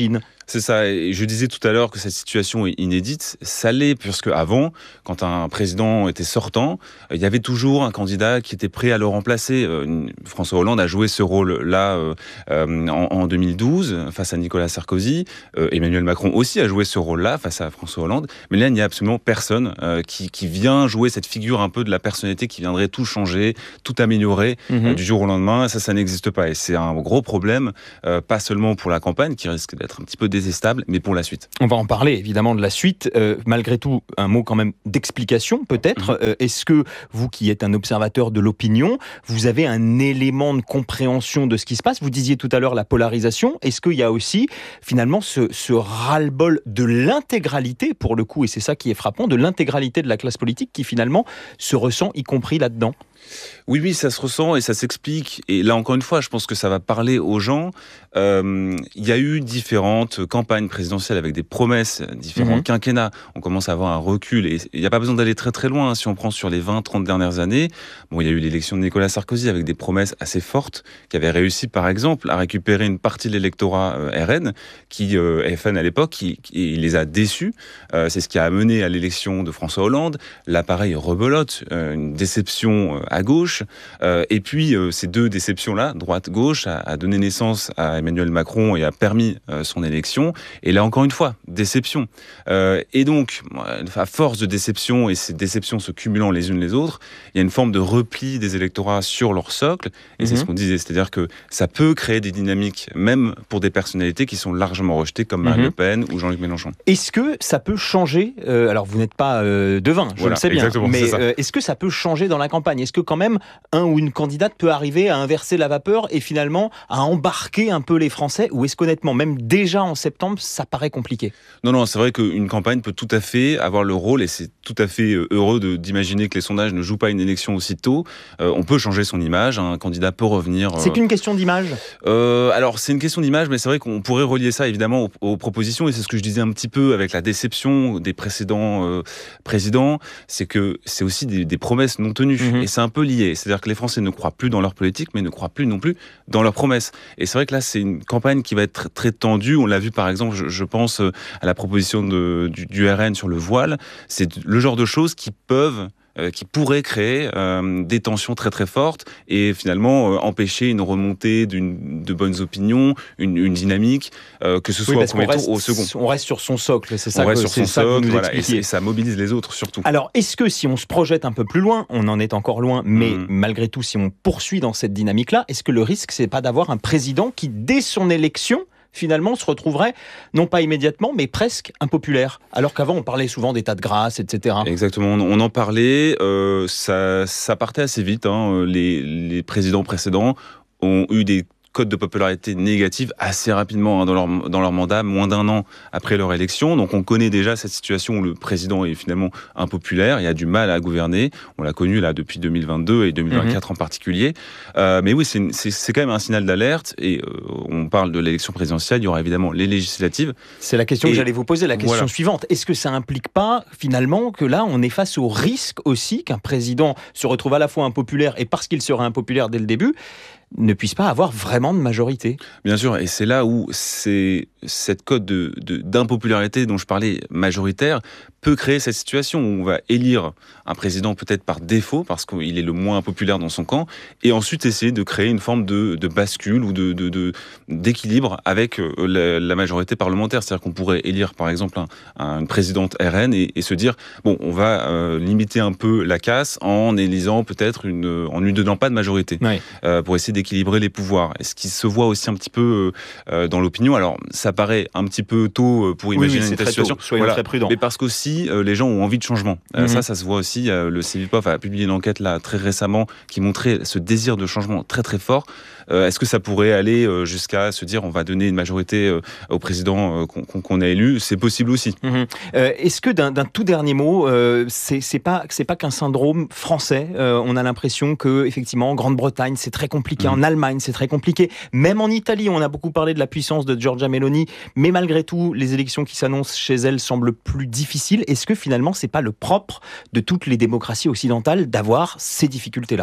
C'est ça, et je disais tout à l'heure que cette situation est inédite. Ça l'est, puisque avant, quand un président était sortant, il y avait toujours un candidat qui était prêt à le remplacer. François Hollande a joué ce rôle-là en, en deux mille douze face à Nicolas Sarkozy. Emmanuel Macron aussi a joué ce rôle-là face à François Hollande. Mais là, il n'y a absolument personne qui, qui vient jouer cette figure un peu de la personnalité qui viendrait tout changer, tout améliorer mmh. du jour au lendemain. Ça, ça n'existe pas. Et c'est un gros problème, pas seulement pour la campagne, qui risque d'être un petit peu stable, mais pour la suite. On va en parler évidemment de la suite. Euh, malgré tout, un mot quand même d'explication peut-être. Mmh. Euh, est-ce que vous qui êtes un observateur de l'opinion, vous avez un élément de compréhension de ce qui se passe? Vous disiez tout à l'heure la polarisation. Est-ce qu'il y a aussi finalement ce, ce ras-le-bol de l'intégralité, pour le coup, et c'est ça qui est frappant, de l'intégralité de la classe politique qui finalement se ressent y compris là-dedans? Oui, oui, ça se ressent et ça s'explique. Et là, encore une fois, je pense que ça va parler aux gens. Euh, il y a eu différentes campagnes présidentielles avec des promesses, différents mmh. quinquennats. On commence à avoir un recul et il n'y a pas besoin d'aller très très loin. Hein. Si on prend sur les vingt trente dernières années, bon, il y a eu l'élection de Nicolas Sarkozy avec des promesses assez fortes qui avaient réussi, par exemple, à récupérer une partie de l'électorat euh, R N, qui, euh, F N à l'époque, qui, qui il les a déçus. Euh, c'est ce qui a amené à l'élection de François Hollande. Là, pareil, rebelote, euh, une déception euh, à gauche. Euh, et puis, euh, ces deux déceptions-là, droite-gauche, a, a donné naissance à Emmanuel Macron et a permis euh, son élection. Et là, encore une fois, déception. Euh, et donc, à force de déception, et ces déceptions se cumulant les unes les autres, il y a une forme de repli des électorats sur leur socle. Et mm-hmm. c'est ce qu'on disait, c'est-à-dire que ça peut créer des dynamiques, même pour des personnalités qui sont largement rejetées, comme Marine mm-hmm. Le Pen ou Jean-Luc Mélenchon. Est-ce que ça peut changer euh, alors, vous n'êtes pas euh, devin, je voilà, le sais bien, mais euh, est-ce que ça peut changer dans la campagne? Est-ce que quand même un ou une candidate peut arriver à inverser la vapeur et finalement à embarquer un peu les Français? Ou est-ce qu'honnêtement, même déjà en septembre, ça paraît compliqué? Non, non, c'est vrai qu'une campagne peut tout à fait avoir le rôle, et c'est tout à fait heureux de, d'imaginer que les sondages ne jouent pas une élection aussitôt. Euh, on peut changer son image, un candidat peut revenir... Euh... C'est qu'une question d'image euh, Alors, c'est une question d'image, mais c'est vrai qu'on pourrait relier ça évidemment aux, aux propositions, et c'est ce que je disais un petit peu avec la déception des précédents euh, présidents, c'est que c'est aussi des, des promesses non tenues, mmh. et c'est un peu lié. C'est-à-dire que les Français ne croient plus dans leur politique, mais ne croient plus non plus dans leurs promesses. Et c'est vrai que là, c'est une campagne qui va être très tendue. On l'a vu par exemple, je, je pense à la proposition de, du, du R N sur le voile. C'est le genre de choses qui peuvent... Euh, qui pourrait créer euh, des tensions très très fortes et finalement euh, empêcher une remontée d'une, de bonnes opinions, une, une dynamique, euh, que ce soit oui, au premier tour ou au second. On reste sur son socle, c'est ça. On que, reste sur c'est son ça socle, que vous voilà, et, expliquiez. et ça mobilise les autres surtout. Alors, est-ce que si on se projette un peu plus loin, on en est encore loin, mais mmh. malgré tout, si on poursuit dans cette dynamique-là, est-ce que le risque, c'est pas d'avoir un président qui, dès son élection, finalement, se retrouverait, non pas immédiatement, mais presque impopulaire. Alors qu'avant, on parlait souvent d'état de grâce, et cetera. Exactement, on en parlait, euh, ça, ça partait assez vite. Hein. Les, les présidents précédents ont eu des cote de popularité négative assez rapidement hein, dans, leur, dans leur mandat, moins d'un an après leur élection. Donc on connaît déjà cette situation où le président est finalement impopulaire, il a du mal à gouverner. On l'a connu là depuis deux mille vingt-deux et deux mille vingt-quatre mmh. en particulier. Euh, mais oui, c'est, c'est, c'est quand même un signal d'alerte. Et euh, on parle de l'élection présidentielle, il y aura évidemment les législatives. C'est la question et que j'allais vous poser, la question voilà. suivante. Est-ce que ça implique pas finalement que là, on est face au risque aussi qu'un président se retrouve à la fois impopulaire et parce qu'il serait impopulaire dès le début, ne puisse pas avoir vraiment de majorité? Bien sûr, et c'est là où c'est cette cote de, de, d'impopularité dont je parlais, majoritaire, peut créer cette situation où on va élire un président peut-être par défaut, parce qu'il est le moins impopulaire dans son camp, et ensuite essayer de créer une forme de, de bascule ou de, de, de, d'équilibre avec la, la majorité parlementaire. C'est-à-dire qu'on pourrait élire par exemple un, un, une présidente R N et, et se dire, bon, on va euh, limiter un peu la casse en élisant peut-être une, en lui donnant pas de majorité, oui. euh, pour essayer d'équilibrer les pouvoirs. Et ce qui se voit aussi un petit peu euh, dans l'opinion, alors ça paraît un petit peu tôt pour imaginer oui, oui, une telle situation, soyons voilà. très prudents. Mais parce qu'aussi euh, les gens ont envie de changement. Euh, mm-hmm. Ça, ça se voit aussi. Euh, le Cevipof a publié une enquête là très récemment qui montrait ce désir de changement très très fort. Euh, est-ce que ça pourrait aller euh, jusqu'à se dire on va donner une majorité euh, au président euh, qu'on, qu'on a élu? C'est possible aussi. Mm-hmm. Euh, est-ce que d'un, d'un tout dernier mot, euh, c'est, c'est pas c'est pas qu'un syndrome français? euh, On a l'impression que effectivement en Grande-Bretagne c'est très compliqué, mm-hmm. en Allemagne c'est très compliqué, même en Italie on a beaucoup parlé de la puissance de Giorgia Meloni, mais malgré tout les élections qui s'annoncent chez elle semblent plus difficiles. Est-ce que finalement c'est pas le propre de toutes les démocraties occidentales d'avoir ces difficultés-là?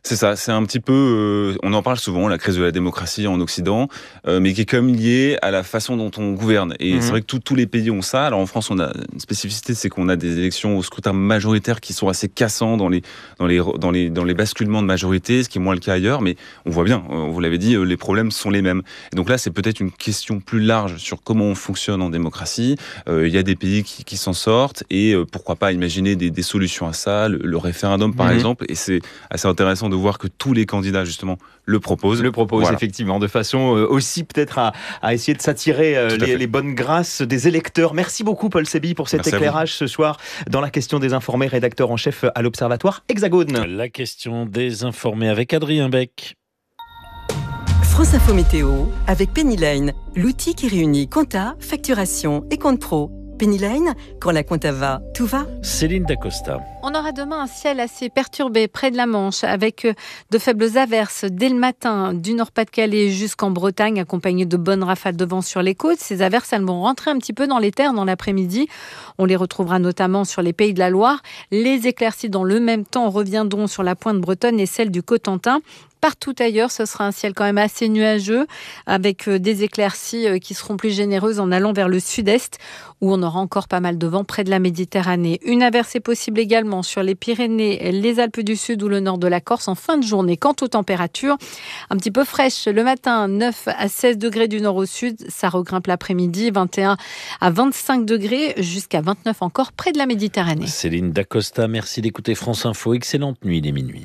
C'est ça, c'est un petit peu, euh, on en parle souvent, la crise de la démocratie en Occident, euh, mais qui est quand même liée à la façon dont on gouverne. Et mmh. c'est vrai que tous les pays ont ça. Alors en France, on a une spécificité, c'est qu'on a des élections au scrutin majoritaire qui sont assez cassants dans les, dans les, dans les, dans les basculements de majorité, ce qui est moins le cas ailleurs, mais on voit bien, vous l'avez dit, les problèmes sont les mêmes. Et donc là, c'est peut-être une question plus large sur comment on fonctionne en démocratie. Euh, il y a des pays qui, qui s'en sortent, et euh, pourquoi pas imaginer des, des solutions à ça, le, le référendum par mmh. exemple, et c'est assez intéressant de voir que tous les candidats justement le proposent. Le proposent voilà. effectivement, de façon euh, aussi peut-être à, à essayer de s'attirer euh, les, les bonnes grâces des électeurs. Merci beaucoup Paul Sébille pour cet Merci éclairage ce soir dans la question des informés, rédacteur en chef à l'Observatoire Hexagone. La question des informés avec Adrien Beck. France Info Météo avec Penny Lane, l'outil qui réunit compta, facturation et compte pro. Penny Lane, quand la compta va, tout va. Céline Dacosta. On aura demain un ciel assez perturbé près de la Manche avec de faibles averses dès le matin du Nord-Pas-de-Calais jusqu'en Bretagne, accompagnées de bonnes rafales de vent sur les côtes. Ces averses, elles vont rentrer un petit peu dans les terres dans l'après-midi. On les retrouvera notamment sur les Pays de la Loire. Les éclaircies dans le même temps reviendront sur la pointe bretonne et celle du Cotentin. Partout ailleurs, ce sera un ciel quand même assez nuageux avec des éclaircies qui seront plus généreuses en allant vers le sud-est où on aura encore pas mal de vent près de la Méditerranée. Une averse est possible également sur les Pyrénées, les Alpes du Sud ou le nord de la Corse en fin de journée. Quant aux températures, un petit peu fraîches le matin, neuf à seize degrés du nord au sud, ça regrimpe l'après-midi, vingt et un à vingt-cinq degrés jusqu'à vingt-neuf encore près de la Méditerranée. Céline Dacosta, merci d'écouter France Info. Excellente nuit, il est minuit.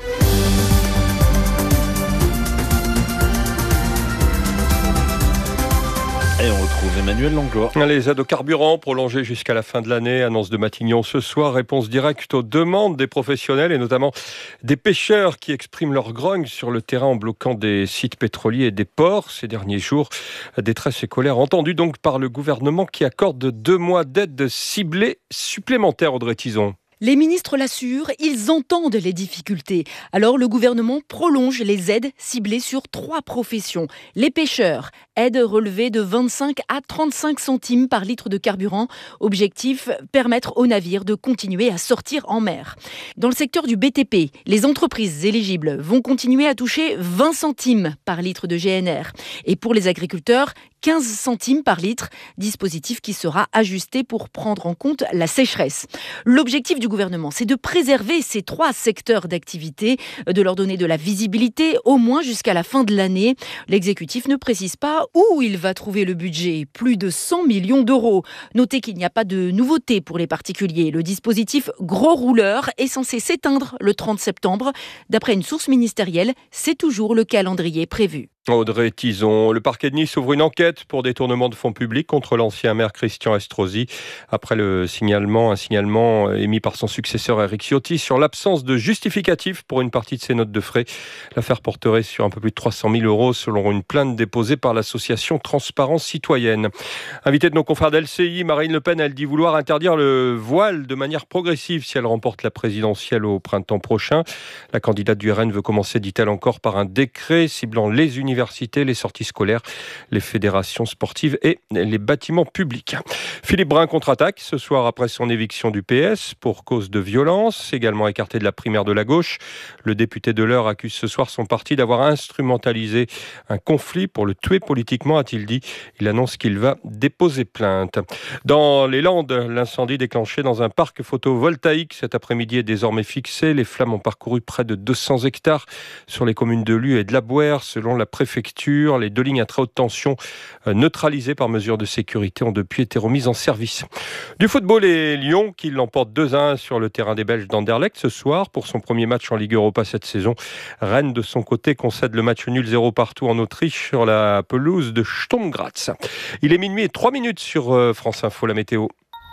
Et on retrouve Emmanuel Langlois. Les aides au carburant prolongées jusqu'à la fin de l'année, annonce de Matignon ce soir, réponse directe aux demandes des professionnels et notamment des pêcheurs qui expriment leur grogne sur le terrain en bloquant des sites pétroliers et des ports ces derniers jours. Détresse et colère entendue donc par le gouvernement qui accorde deux mois d'aide ciblée supplémentaire, Audrey Tison. Les ministres l'assurent, ils entendent les difficultés. Alors le gouvernement prolonge les aides ciblées sur trois professions. Les pêcheurs, aide relevée de vingt-cinq à trente-cinq centimes par litre de carburant. Objectif, permettre aux navires de continuer à sortir en mer. Dans le secteur du B T P, les entreprises éligibles vont continuer à toucher vingt centimes par litre de G N R. Et pour les agriculteurs, quinze centimes par litre, dispositif qui sera ajusté pour prendre en compte la sécheresse. L'objectif du gouvernement, c'est de préserver ces trois secteurs d'activité, de leur donner de la visibilité, au moins jusqu'à la fin de l'année. L'exécutif ne précise pas où il va trouver le budget, plus de cent millions d'euros. Notez qu'il n'y a pas de nouveauté pour les particuliers. Le dispositif gros rouleur est censé s'éteindre le trente septembre. D'après une source ministérielle, c'est toujours le calendrier prévu. Audrey Tison, le parquet de Nice ouvre une enquête pour détournement de fonds publics contre l'ancien maire Christian Estrosi. Après le signalement, un signalement émis par son successeur Éric Ciotti sur l'absence de justificatif pour une partie de ses notes de frais. L'affaire porterait sur un peu plus de trois cent mille euros selon une plainte déposée par l'association Transparence Citoyenne. Invitée de nos confrères d'L C I, Marine Le Pen, elle dit vouloir interdire le voile de manière progressive si elle remporte la présidentielle au printemps prochain. La candidate du R N veut commencer, dit-elle encore, par un décret ciblant les universités. Universités, les sorties scolaires, les fédérations sportives et les bâtiments publics. Philippe Brun contre-attaque ce soir après son éviction du P S pour cause de violence, également écarté de la primaire de la gauche. Le député de l'Eure accuse ce soir son parti d'avoir instrumentalisé un conflit pour le tuer politiquement, a-t-il dit. Il annonce qu'il va déposer plainte. Dans les Landes, l'incendie déclenché dans un parc photovoltaïque cet après-midi est désormais fixé. Les flammes ont parcouru près de deux cents hectares sur les communes de Lue et de la Bouère, selon la préfecture. Les deux lignes à très haute tension euh, neutralisées par mesure de sécurité ont depuis été remises en service. Du football, et Lyon qui l'emporte deux à un sur le terrain des Belges d'Anderlecht ce soir pour son premier match en Ligue Europa cette saison. Rennes de son côté concède le match nul zéro partout en Autriche sur la pelouse de Sturm Graz. Il est minuit et trois minutes sur euh, France Info, la météo.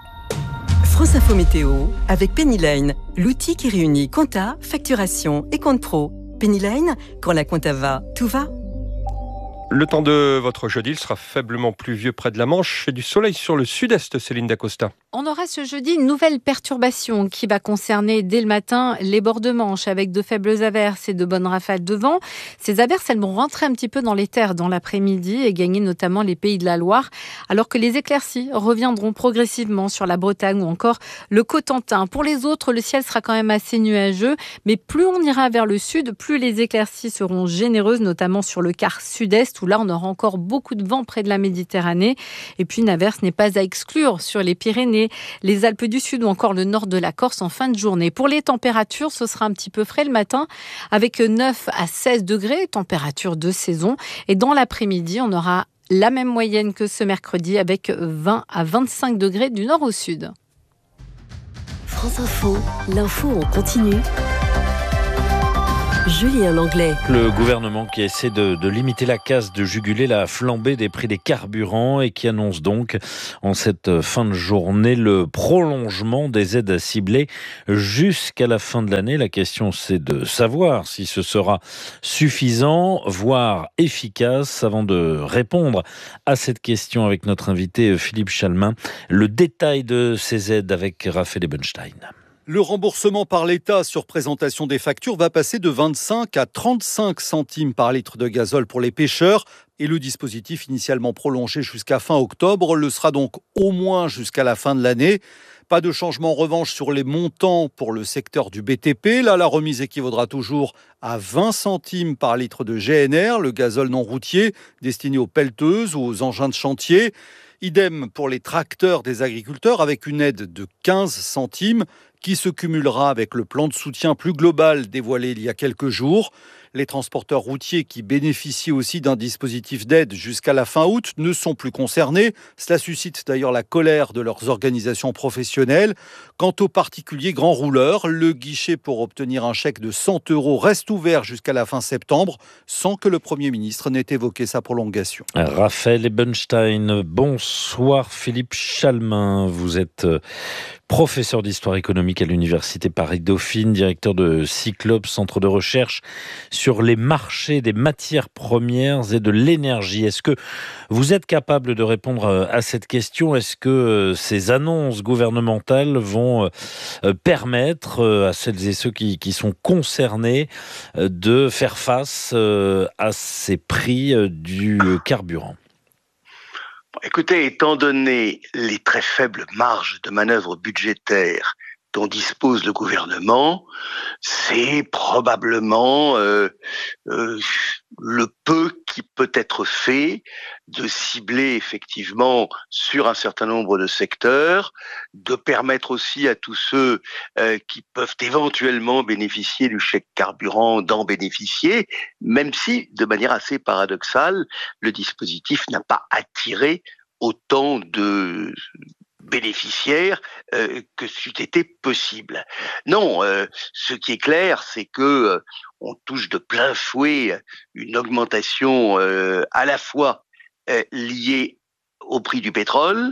France Info Météo avec Penny Lane, l'outil qui réunit compta, facturation et compte pro. Penny Lane, quand la compta va, tout va. Le temps de votre jeudi, il sera faiblement pluvieux près de la Manche et du soleil sur le sud-est, Céline Dacosta. On aura ce jeudi une nouvelle perturbation qui va concerner dès le matin les bords de Manche avec de faibles averses et de bonnes rafales de vent. Ces averses, elles vont rentrer un petit peu dans les terres dans l'après-midi et gagner notamment les Pays de la Loire, alors que les éclaircies reviendront progressivement sur la Bretagne ou encore le Cotentin. Pour les autres, le ciel sera quand même assez nuageux, mais plus on ira vers le sud, plus les éclaircies seront généreuses, notamment sur le quart sud-est, où là on aura encore beaucoup de vent près de la Méditerranée. Et puis une averse n'est pas à exclure sur les Pyrénées, les Alpes du Sud ou encore le nord de la Corse en fin de journée. Pour les températures, ce sera un petit peu frais le matin avec neuf à seize degrés, température de saison. Et dans l'après-midi, on aura la même moyenne que ce mercredi avec vingt à vingt-cinq degrés du nord au sud. France Info, l'info en continu. Julien Langlais. Le gouvernement qui essaie de, de limiter la casse, de juguler la flambée des prix des carburants et qui annonce donc en cette fin de journée le prolongement des aides ciblées jusqu'à la fin de l'année. La question, c'est de savoir si ce sera suffisant, voire efficace. Avant de répondre à cette question avec notre invité Philippe Chalmin, le détail de ces aides avec Raphaël Ebenstein. Le remboursement par l'État sur présentation des factures va passer de vingt-cinq à trente-cinq centimes par litre de gazole pour les pêcheurs. Et le dispositif initialement prolongé jusqu'à fin octobre le sera donc au moins jusqu'à la fin de l'année. Pas de changement en revanche sur les montants pour le secteur du B T P. Là, la remise équivaudra toujours à vingt centimes par litre de G N R, le gazole non routier destiné aux pelleteuses ou aux engins de chantier. Idem pour les tracteurs des agriculteurs avec une aide de quinze centimes qui se cumulera avec le plan de soutien plus global dévoilé il y a quelques jours. Les transporteurs routiers qui bénéficient aussi d'un dispositif d'aide jusqu'à la fin août ne sont plus concernés. Cela suscite d'ailleurs la colère de leurs organisations professionnelles. Quant aux particuliers grands rouleurs, le guichet pour obtenir un chèque de cent euros reste ouvert jusqu'à la fin septembre, sans que le Premier ministre n'ait évoqué sa prolongation. Raphaël Ebenstein, bonsoir Philippe Chalmin. Vous êtes professeur d'histoire économique à l'Université Paris-Dauphine, directeur de Cyclope, centre de recherche sur les marchés des matières premières et de l'énergie. Est-ce que vous êtes capable de répondre à cette question ? Est-ce que ces annonces gouvernementales vont permettre à celles et ceux qui, qui sont concernés de faire face à ces prix du carburant ? Écoutez, étant donné les très faibles marges de manœuvre budgétaires dont dispose le gouvernement, c'est probablement euh, euh, le peu qui peut être fait de cibler effectivement sur un certain nombre de secteurs, de permettre aussi à tous ceux euh, qui peuvent éventuellement bénéficier du chèque carburant d'en bénéficier, même si, de manière assez paradoxale, le dispositif n'a pas attiré autant de bénéficiaires euh, que c'eût été possible. Non, euh, ce qui est clair, c'est que euh, on touche de plein fouet une augmentation euh, à la fois euh, liée au prix du pétrole,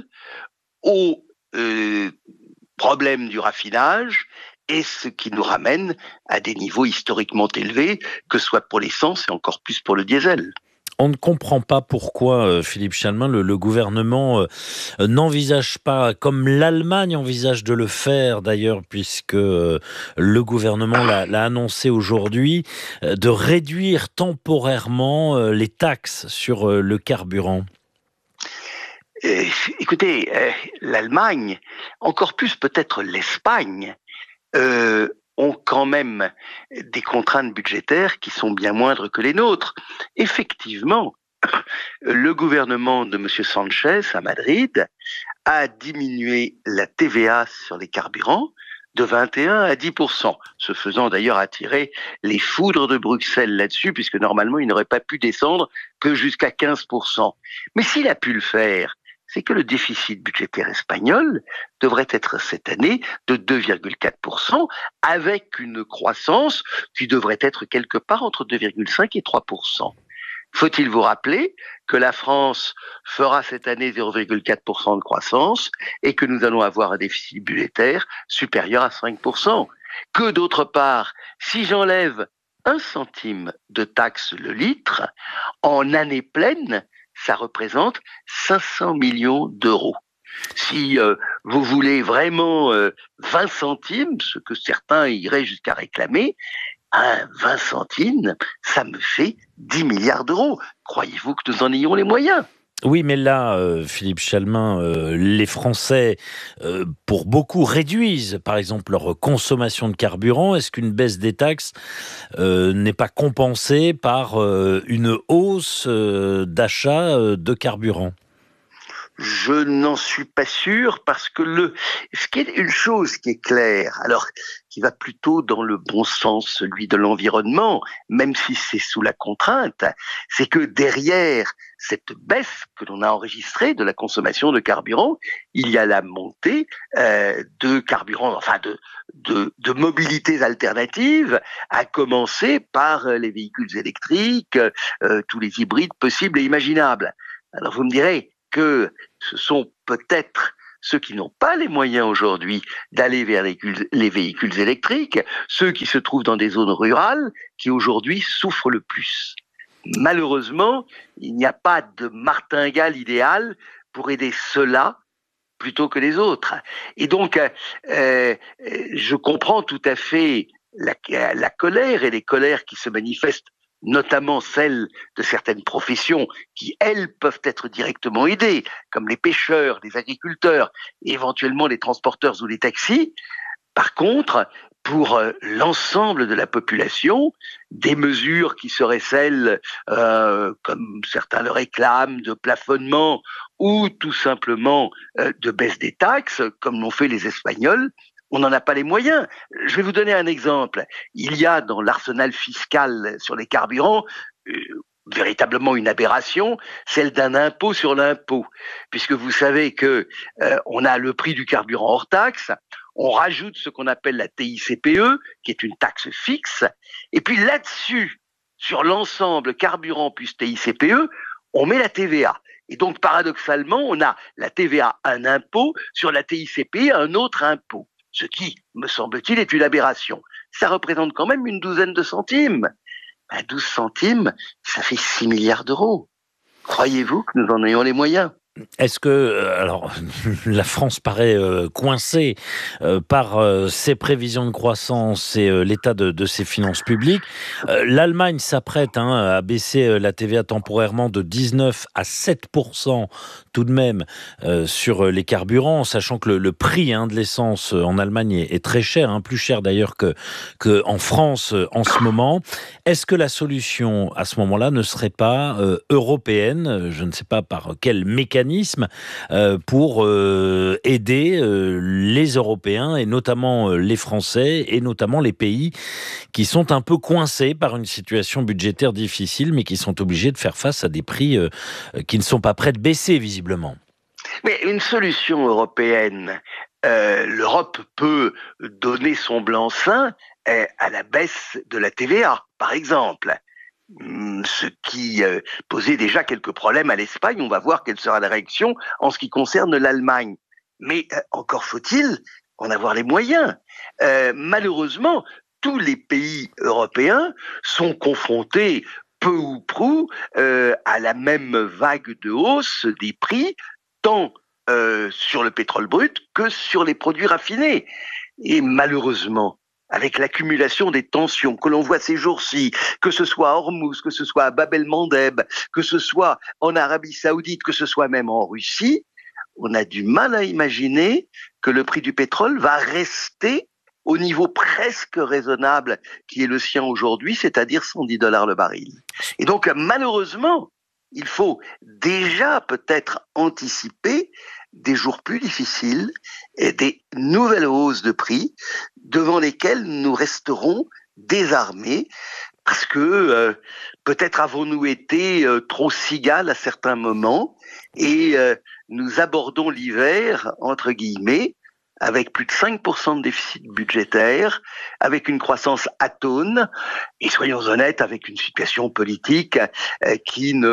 au euh, problème du raffinage, et ce qui nous ramène à des niveaux historiquement élevés, que ce soit pour l'essence et encore plus pour le diesel. On ne comprend pas pourquoi, euh, Philippe Chalmin, le, le gouvernement euh, n'envisage pas, comme l'Allemagne envisage de le faire d'ailleurs, puisque euh, le gouvernement l'a, l'a annoncé aujourd'hui, euh, de réduire temporairement euh, les taxes sur euh, le carburant. Euh, écoutez, euh, l'Allemagne, encore plus peut-être l'Espagne, euh, ont quand même des contraintes budgétaires qui sont bien moindres que les nôtres. Effectivement, le gouvernement de M. Sanchez à Madrid a diminué la T V A sur les carburants de vingt et un à dix pour cent, se faisant d'ailleurs attirer les foudres de Bruxelles là-dessus, puisque normalement il n'aurait pas pu descendre que jusqu'à quinze pour cent. Mais s'il a pu le faire, c'est que le déficit budgétaire espagnol devrait être cette année de deux virgule quatre pour cent, avec une croissance qui devrait être quelque part entre deux virgule cinq et trois pour cent. Faut-il vous rappeler que la France fera cette année zéro virgule quatre pour cent de croissance et que nous allons avoir un déficit budgétaire supérieur à cinq pour cent ? Que d'autre part, si j'enlève un centime de taxe le litre, en année pleine, ça représente cinq cents millions d'euros. Si euh, vous voulez vraiment euh, vingt centimes, ce que certains iraient jusqu'à réclamer, hein, vingt centimes, ça me fait dix milliards d'euros. Croyez-vous que nous en ayons les moyens ? Oui, mais là, euh, Philippe Chalmin, euh, les Français, euh, pour beaucoup, réduisent, par exemple, leur consommation de carburant. Est-ce qu'une baisse des taxes euh, n'est pas compensée par euh, une hausse euh, d'achat euh, de carburant ? Je n'en suis pas sûr parce que le, ce qui est une chose qui est claire, alors qui va plutôt dans le bon sens, celui de l'environnement, même si c'est sous la contrainte, c'est que derrière cette baisse que l'on a enregistrée de la consommation de carburant, il y a la montée euh, de carburant, enfin de, de, de mobilités alternatives, à commencer par les véhicules électriques, euh, tous les hybrides possibles et imaginables. Alors vous me direz que ce sont peut-être ceux qui n'ont pas les moyens aujourd'hui d'aller vers les, les véhicules électriques, ceux qui se trouvent dans des zones rurales, qui aujourd'hui souffrent le plus. Malheureusement, il n'y a pas de martingale idéale pour aider ceux-là plutôt que les autres. Et donc, euh, je comprends tout à fait la, la colère et les colères qui se manifestent, notamment celles de certaines professions qui, elles, peuvent être directement aidées, comme les pêcheurs, les agriculteurs, et éventuellement les transporteurs ou les taxis. Par contre, pour euh, l'ensemble de la population, des mesures qui seraient celles, euh, comme certains le réclament, de plafonnement ou tout simplement euh, de baisse des taxes, comme l'ont fait les Espagnols, on n'en a pas les moyens. Je vais vous donner un exemple. Il y a dans l'arsenal fiscal sur les carburants euh, véritablement une aberration, celle d'un impôt sur l'impôt, puisque vous savez que euh, on a le prix du carburant hors taxe, on rajoute ce qu'on appelle la T I C P E, qui est une taxe fixe, et puis là-dessus, sur l'ensemble carburant plus T I C P E, on met la T V A. Et donc paradoxalement, on a la T V A, un impôt, sur la T I C P E, un autre impôt. Ce qui, me semble-t-il, est une aberration. Ça représente quand même une douzaine de centimes. Ben, douze centimes, ça fait six milliards d'euros. Croyez-vous que nous en ayons les moyens ? Est-ce que, alors, la France paraît euh, coincée euh, par euh, ses prévisions de croissance et euh, l'état de, de ses finances publiques. Euh, L'Allemagne s'apprête hein, à baisser euh, la T V A temporairement de dix-neuf à sept pour cent tout de même euh, sur les carburants, sachant que le, le prix hein, de l'essence en Allemagne est, est très cher, hein, plus cher d'ailleurs que, que en France euh, en ce moment. Est-ce que la solution à ce moment-là ne serait pas euh, européenne ? Je ne sais pas par quel mécanisme pour aider les Européens et notamment les Français et notamment les pays qui sont un peu coincés par une situation budgétaire difficile mais qui sont obligés de faire face à des prix qui ne sont pas prêts de baisser visiblement. Mais une solution européenne, euh, l'Europe peut donner son blanc-seing à la baisse de la T V A, par exemple. Ce qui euh, posait déjà quelques problèmes à l'Espagne. On va voir quelle sera la réaction en ce qui concerne l'Allemagne. Mais euh, encore faut-il en avoir les moyens. Euh, malheureusement, tous les pays européens sont confrontés peu ou prou euh, à la même vague de hausse des prix, tant euh, sur le pétrole brut que sur les produits raffinés. Et malheureusement, avec l'accumulation des tensions que l'on voit ces jours-ci, que ce soit à Hormuz, que ce soit à Bab el-Mandeb, que ce soit en Arabie Saoudite, que ce soit même en Russie, on a du mal à imaginer que le prix du pétrole va rester au niveau presque raisonnable qui est le sien aujourd'hui, c'est-à-dire cent dix dollars le baril. Et donc, malheureusement, il faut déjà peut-être anticiper des jours plus difficiles et des nouvelles hausses de prix devant lesquelles nous resterons désarmés parce que euh, peut-être avons-nous été euh, trop cigales à certains moments et euh, nous abordons l'hiver, entre guillemets, avec plus de cinq pour cent de déficit budgétaire, avec une croissance atone, et soyons honnêtes, avec une situation politique euh, qui ne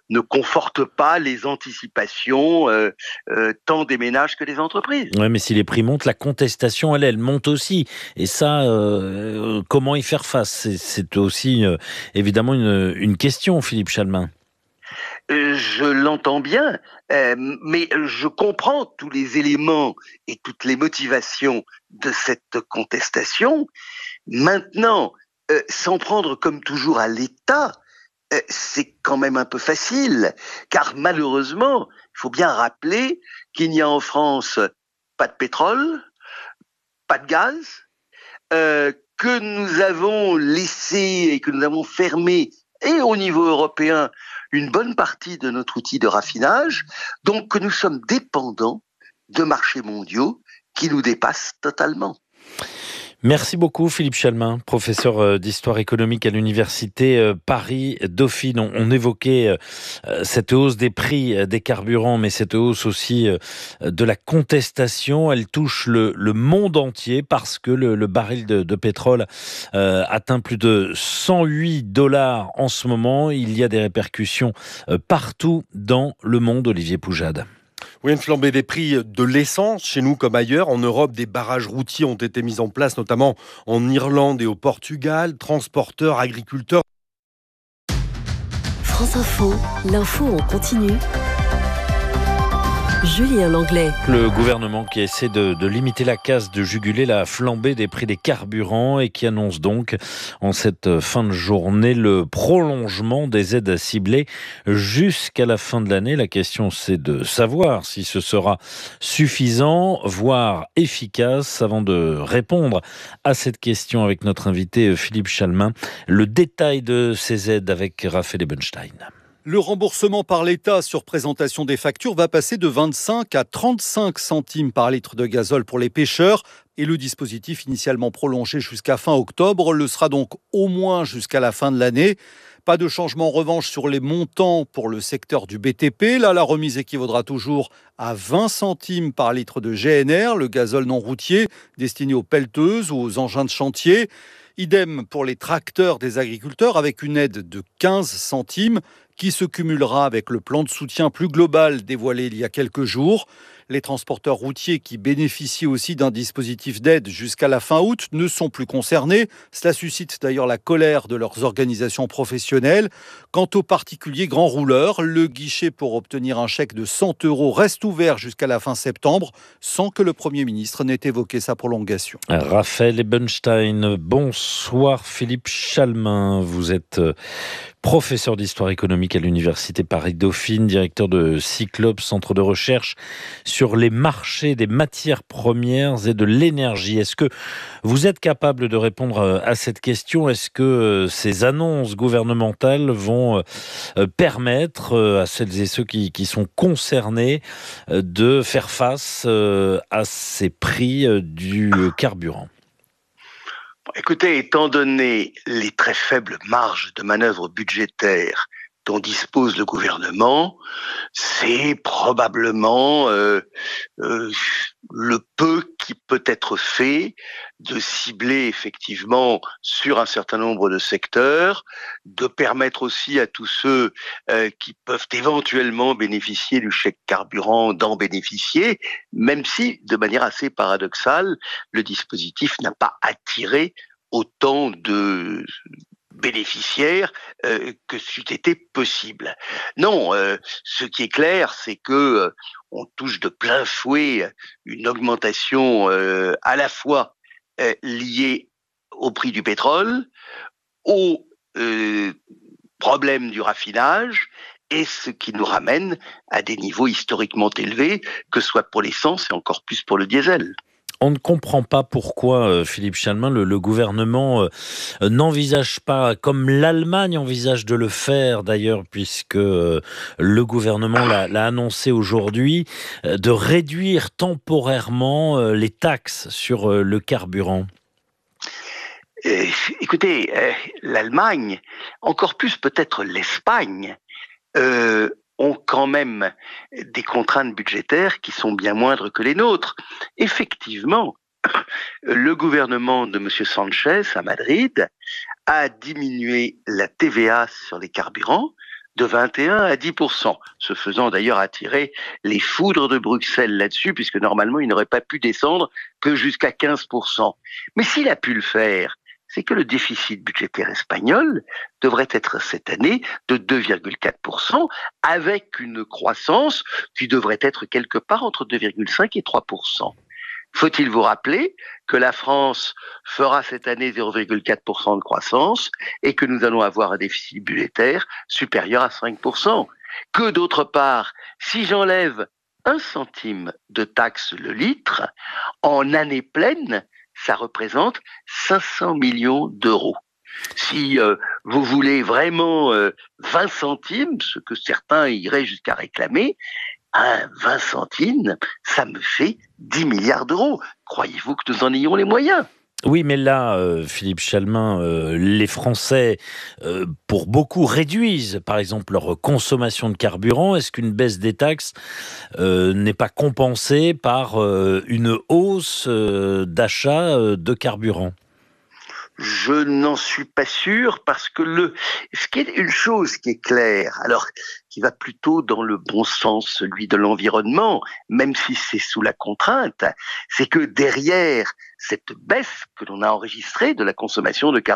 ne conforte pas les anticipations euh, euh, tant des ménages que des entreprises. Oui, mais si les prix montent, la contestation, elle, elle monte aussi. Et ça, euh, comment y faire face ? C'est, c'est aussi euh, évidemment une, une question, Philippe Chalmin. Euh, je l'entends bien, euh, mais je comprends tous les éléments et toutes les motivations de cette contestation. Maintenant, euh, s'en prendre comme toujours à l'État, euh, c'est quand même un peu facile, car malheureusement, il faut bien rappeler qu'il n'y a en France pas de pétrole, pas de gaz, euh, que nous avons laissé et que nous avons fermé, et au niveau européen, une bonne partie de notre outil de raffinage, donc que nous sommes dépendants de marchés mondiaux qui nous dépassent totalement. Merci beaucoup Philippe Chalmin, professeur d'histoire économique à l'université Paris-Dauphine. On, on évoquait cette hausse des prix des carburants, mais cette hausse aussi de la contestation. Elle touche le, le monde entier parce que le, le baril de, de pétrole euh, atteint plus de cent huit dollars en ce moment. Il y a des répercussions partout dans le monde. Olivier Poujade. Oui, une flambée des prix de l'essence, chez nous comme ailleurs. En Europe, des barrages routiers ont été mis en place, notamment en Irlande et au Portugal. Transporteurs, agriculteurs. France Info, l'info en continu. Julien Langlais. Le gouvernement qui essaie de, de limiter la casse, de juguler la flambée des prix des carburants et qui annonce donc en cette fin de journée le prolongement des aides ciblées jusqu'à la fin de l'année. La question c'est de savoir si ce sera suffisant, voire efficace. Avant de répondre à cette question avec notre invité Philippe Chalmin, le détail de ces aides avec Raphaël Ebenstein. Le remboursement par l'État sur présentation des factures va passer de vingt-cinq à trente-cinq centimes par litre de gazole pour les pêcheurs. Et le dispositif initialement prolongé jusqu'à fin octobre le sera donc au moins jusqu'à la fin de l'année. Pas de changement en revanche sur les montants pour le secteur du B T P. Là, la remise équivaudra toujours à vingt centimes par litre de G N R, le gazole non routier destiné aux pelleteuses ou aux engins de chantier. Idem pour les tracteurs des agriculteurs avec une aide de quinze centimes qui se cumulera avec le plan de soutien plus global dévoilé il y a quelques jours. Les transporteurs routiers qui bénéficient aussi d'un dispositif d'aide jusqu'à la fin août ne sont plus concernés. Cela suscite d'ailleurs la colère de leurs organisations professionnelles. Quant aux particuliers grands rouleurs, le guichet pour obtenir un chèque de cent euros reste ouvert jusqu'à la fin septembre, sans que le Premier ministre n'ait évoqué sa prolongation. Raphaël Ebenstein, bonsoir Philippe Chalmin. Vous êtes professeur d'histoire économique à l'université Paris-Dauphine, directeur de Cyclope, centre de recherche sur les marchés des matières premières et de l'énergie. Est-ce que vous êtes capable de répondre à cette question ? Est-ce que ces annonces gouvernementales vont permettre à celles et ceux qui, qui sont concernés de faire face à ces prix du carburant ? Écoutez, étant donné les très faibles marges de manœuvre budgétaires dont dispose le gouvernement, c'est probablement euh, euh, le peu qui peut être fait de cibler effectivement sur un certain nombre de secteurs, de permettre aussi à tous ceux euh, qui peuvent éventuellement bénéficier du chèque carburant d'en bénéficier, même si, de manière assez paradoxale, le dispositif n'a pas attiré autant de bénéficiaires euh, que c'eût été possible. Non, euh, ce qui est clair, c'est que euh, on touche de plein fouet une augmentation euh, à la fois euh, liée au prix du pétrole, au euh, problème du raffinage, et ce qui nous ramène à des niveaux historiquement élevés, que ce soit pour l'essence et encore plus pour le diesel. On ne comprend pas pourquoi, euh, Philippe Chalmin, le, le gouvernement euh, n'envisage pas, comme l'Allemagne envisage de le faire d'ailleurs, puisque euh, le gouvernement l'a, l'a annoncé aujourd'hui, euh, de réduire temporairement euh, les taxes sur euh, le carburant. Euh, écoutez, euh, l'Allemagne, encore plus peut-être l'Espagne, euh, ont quand même des contraintes budgétaires qui sont bien moindres que les nôtres. Effectivement, le gouvernement de M. Sanchez à Madrid a diminué la T V A sur les carburants de vingt et un à dix pour cent, se faisant d'ailleurs attirer les foudres de Bruxelles là-dessus, puisque normalement il n'aurait pas pu descendre que jusqu'à quinze pour cent. Mais s'il a pu le faire, c'est que le déficit budgétaire espagnol devrait être cette année de deux virgule quatre pour cent, avec une croissance qui devrait être quelque part entre deux virgule cinq et trois pour cent. Faut-il vous rappeler que la France fera cette année zéro virgule quatre pour cent de croissance et que nous allons avoir un déficit budgétaire supérieur à cinq pour cent. Que d'autre part, si j'enlève un centime de taxe le litre, en année pleine, ça représente cinq cents millions d'euros. Si euh, vous voulez vraiment euh, vingt centimes, ce que certains iraient jusqu'à réclamer, hein, vingt centimes, ça me fait dix milliards d'euros. Croyez-vous que nous en ayons les moyens ? Oui, mais là, euh, Philippe Chalmin, euh, les Français, euh, pour beaucoup, réduisent, par exemple, leur consommation de carburant. Est-ce qu'une baisse des taxes euh, n'est pas compensée par euh, une hausse euh, d'achat euh, de carburant ? Je n'en suis pas sûr parce que le, ce qui est une chose qui est claire, alors qui va plutôt dans le bon sens, celui de l'environnement, même si c'est sous la contrainte, c'est que derrière cette baisse que l'on a enregistrée de la consommation de carburant,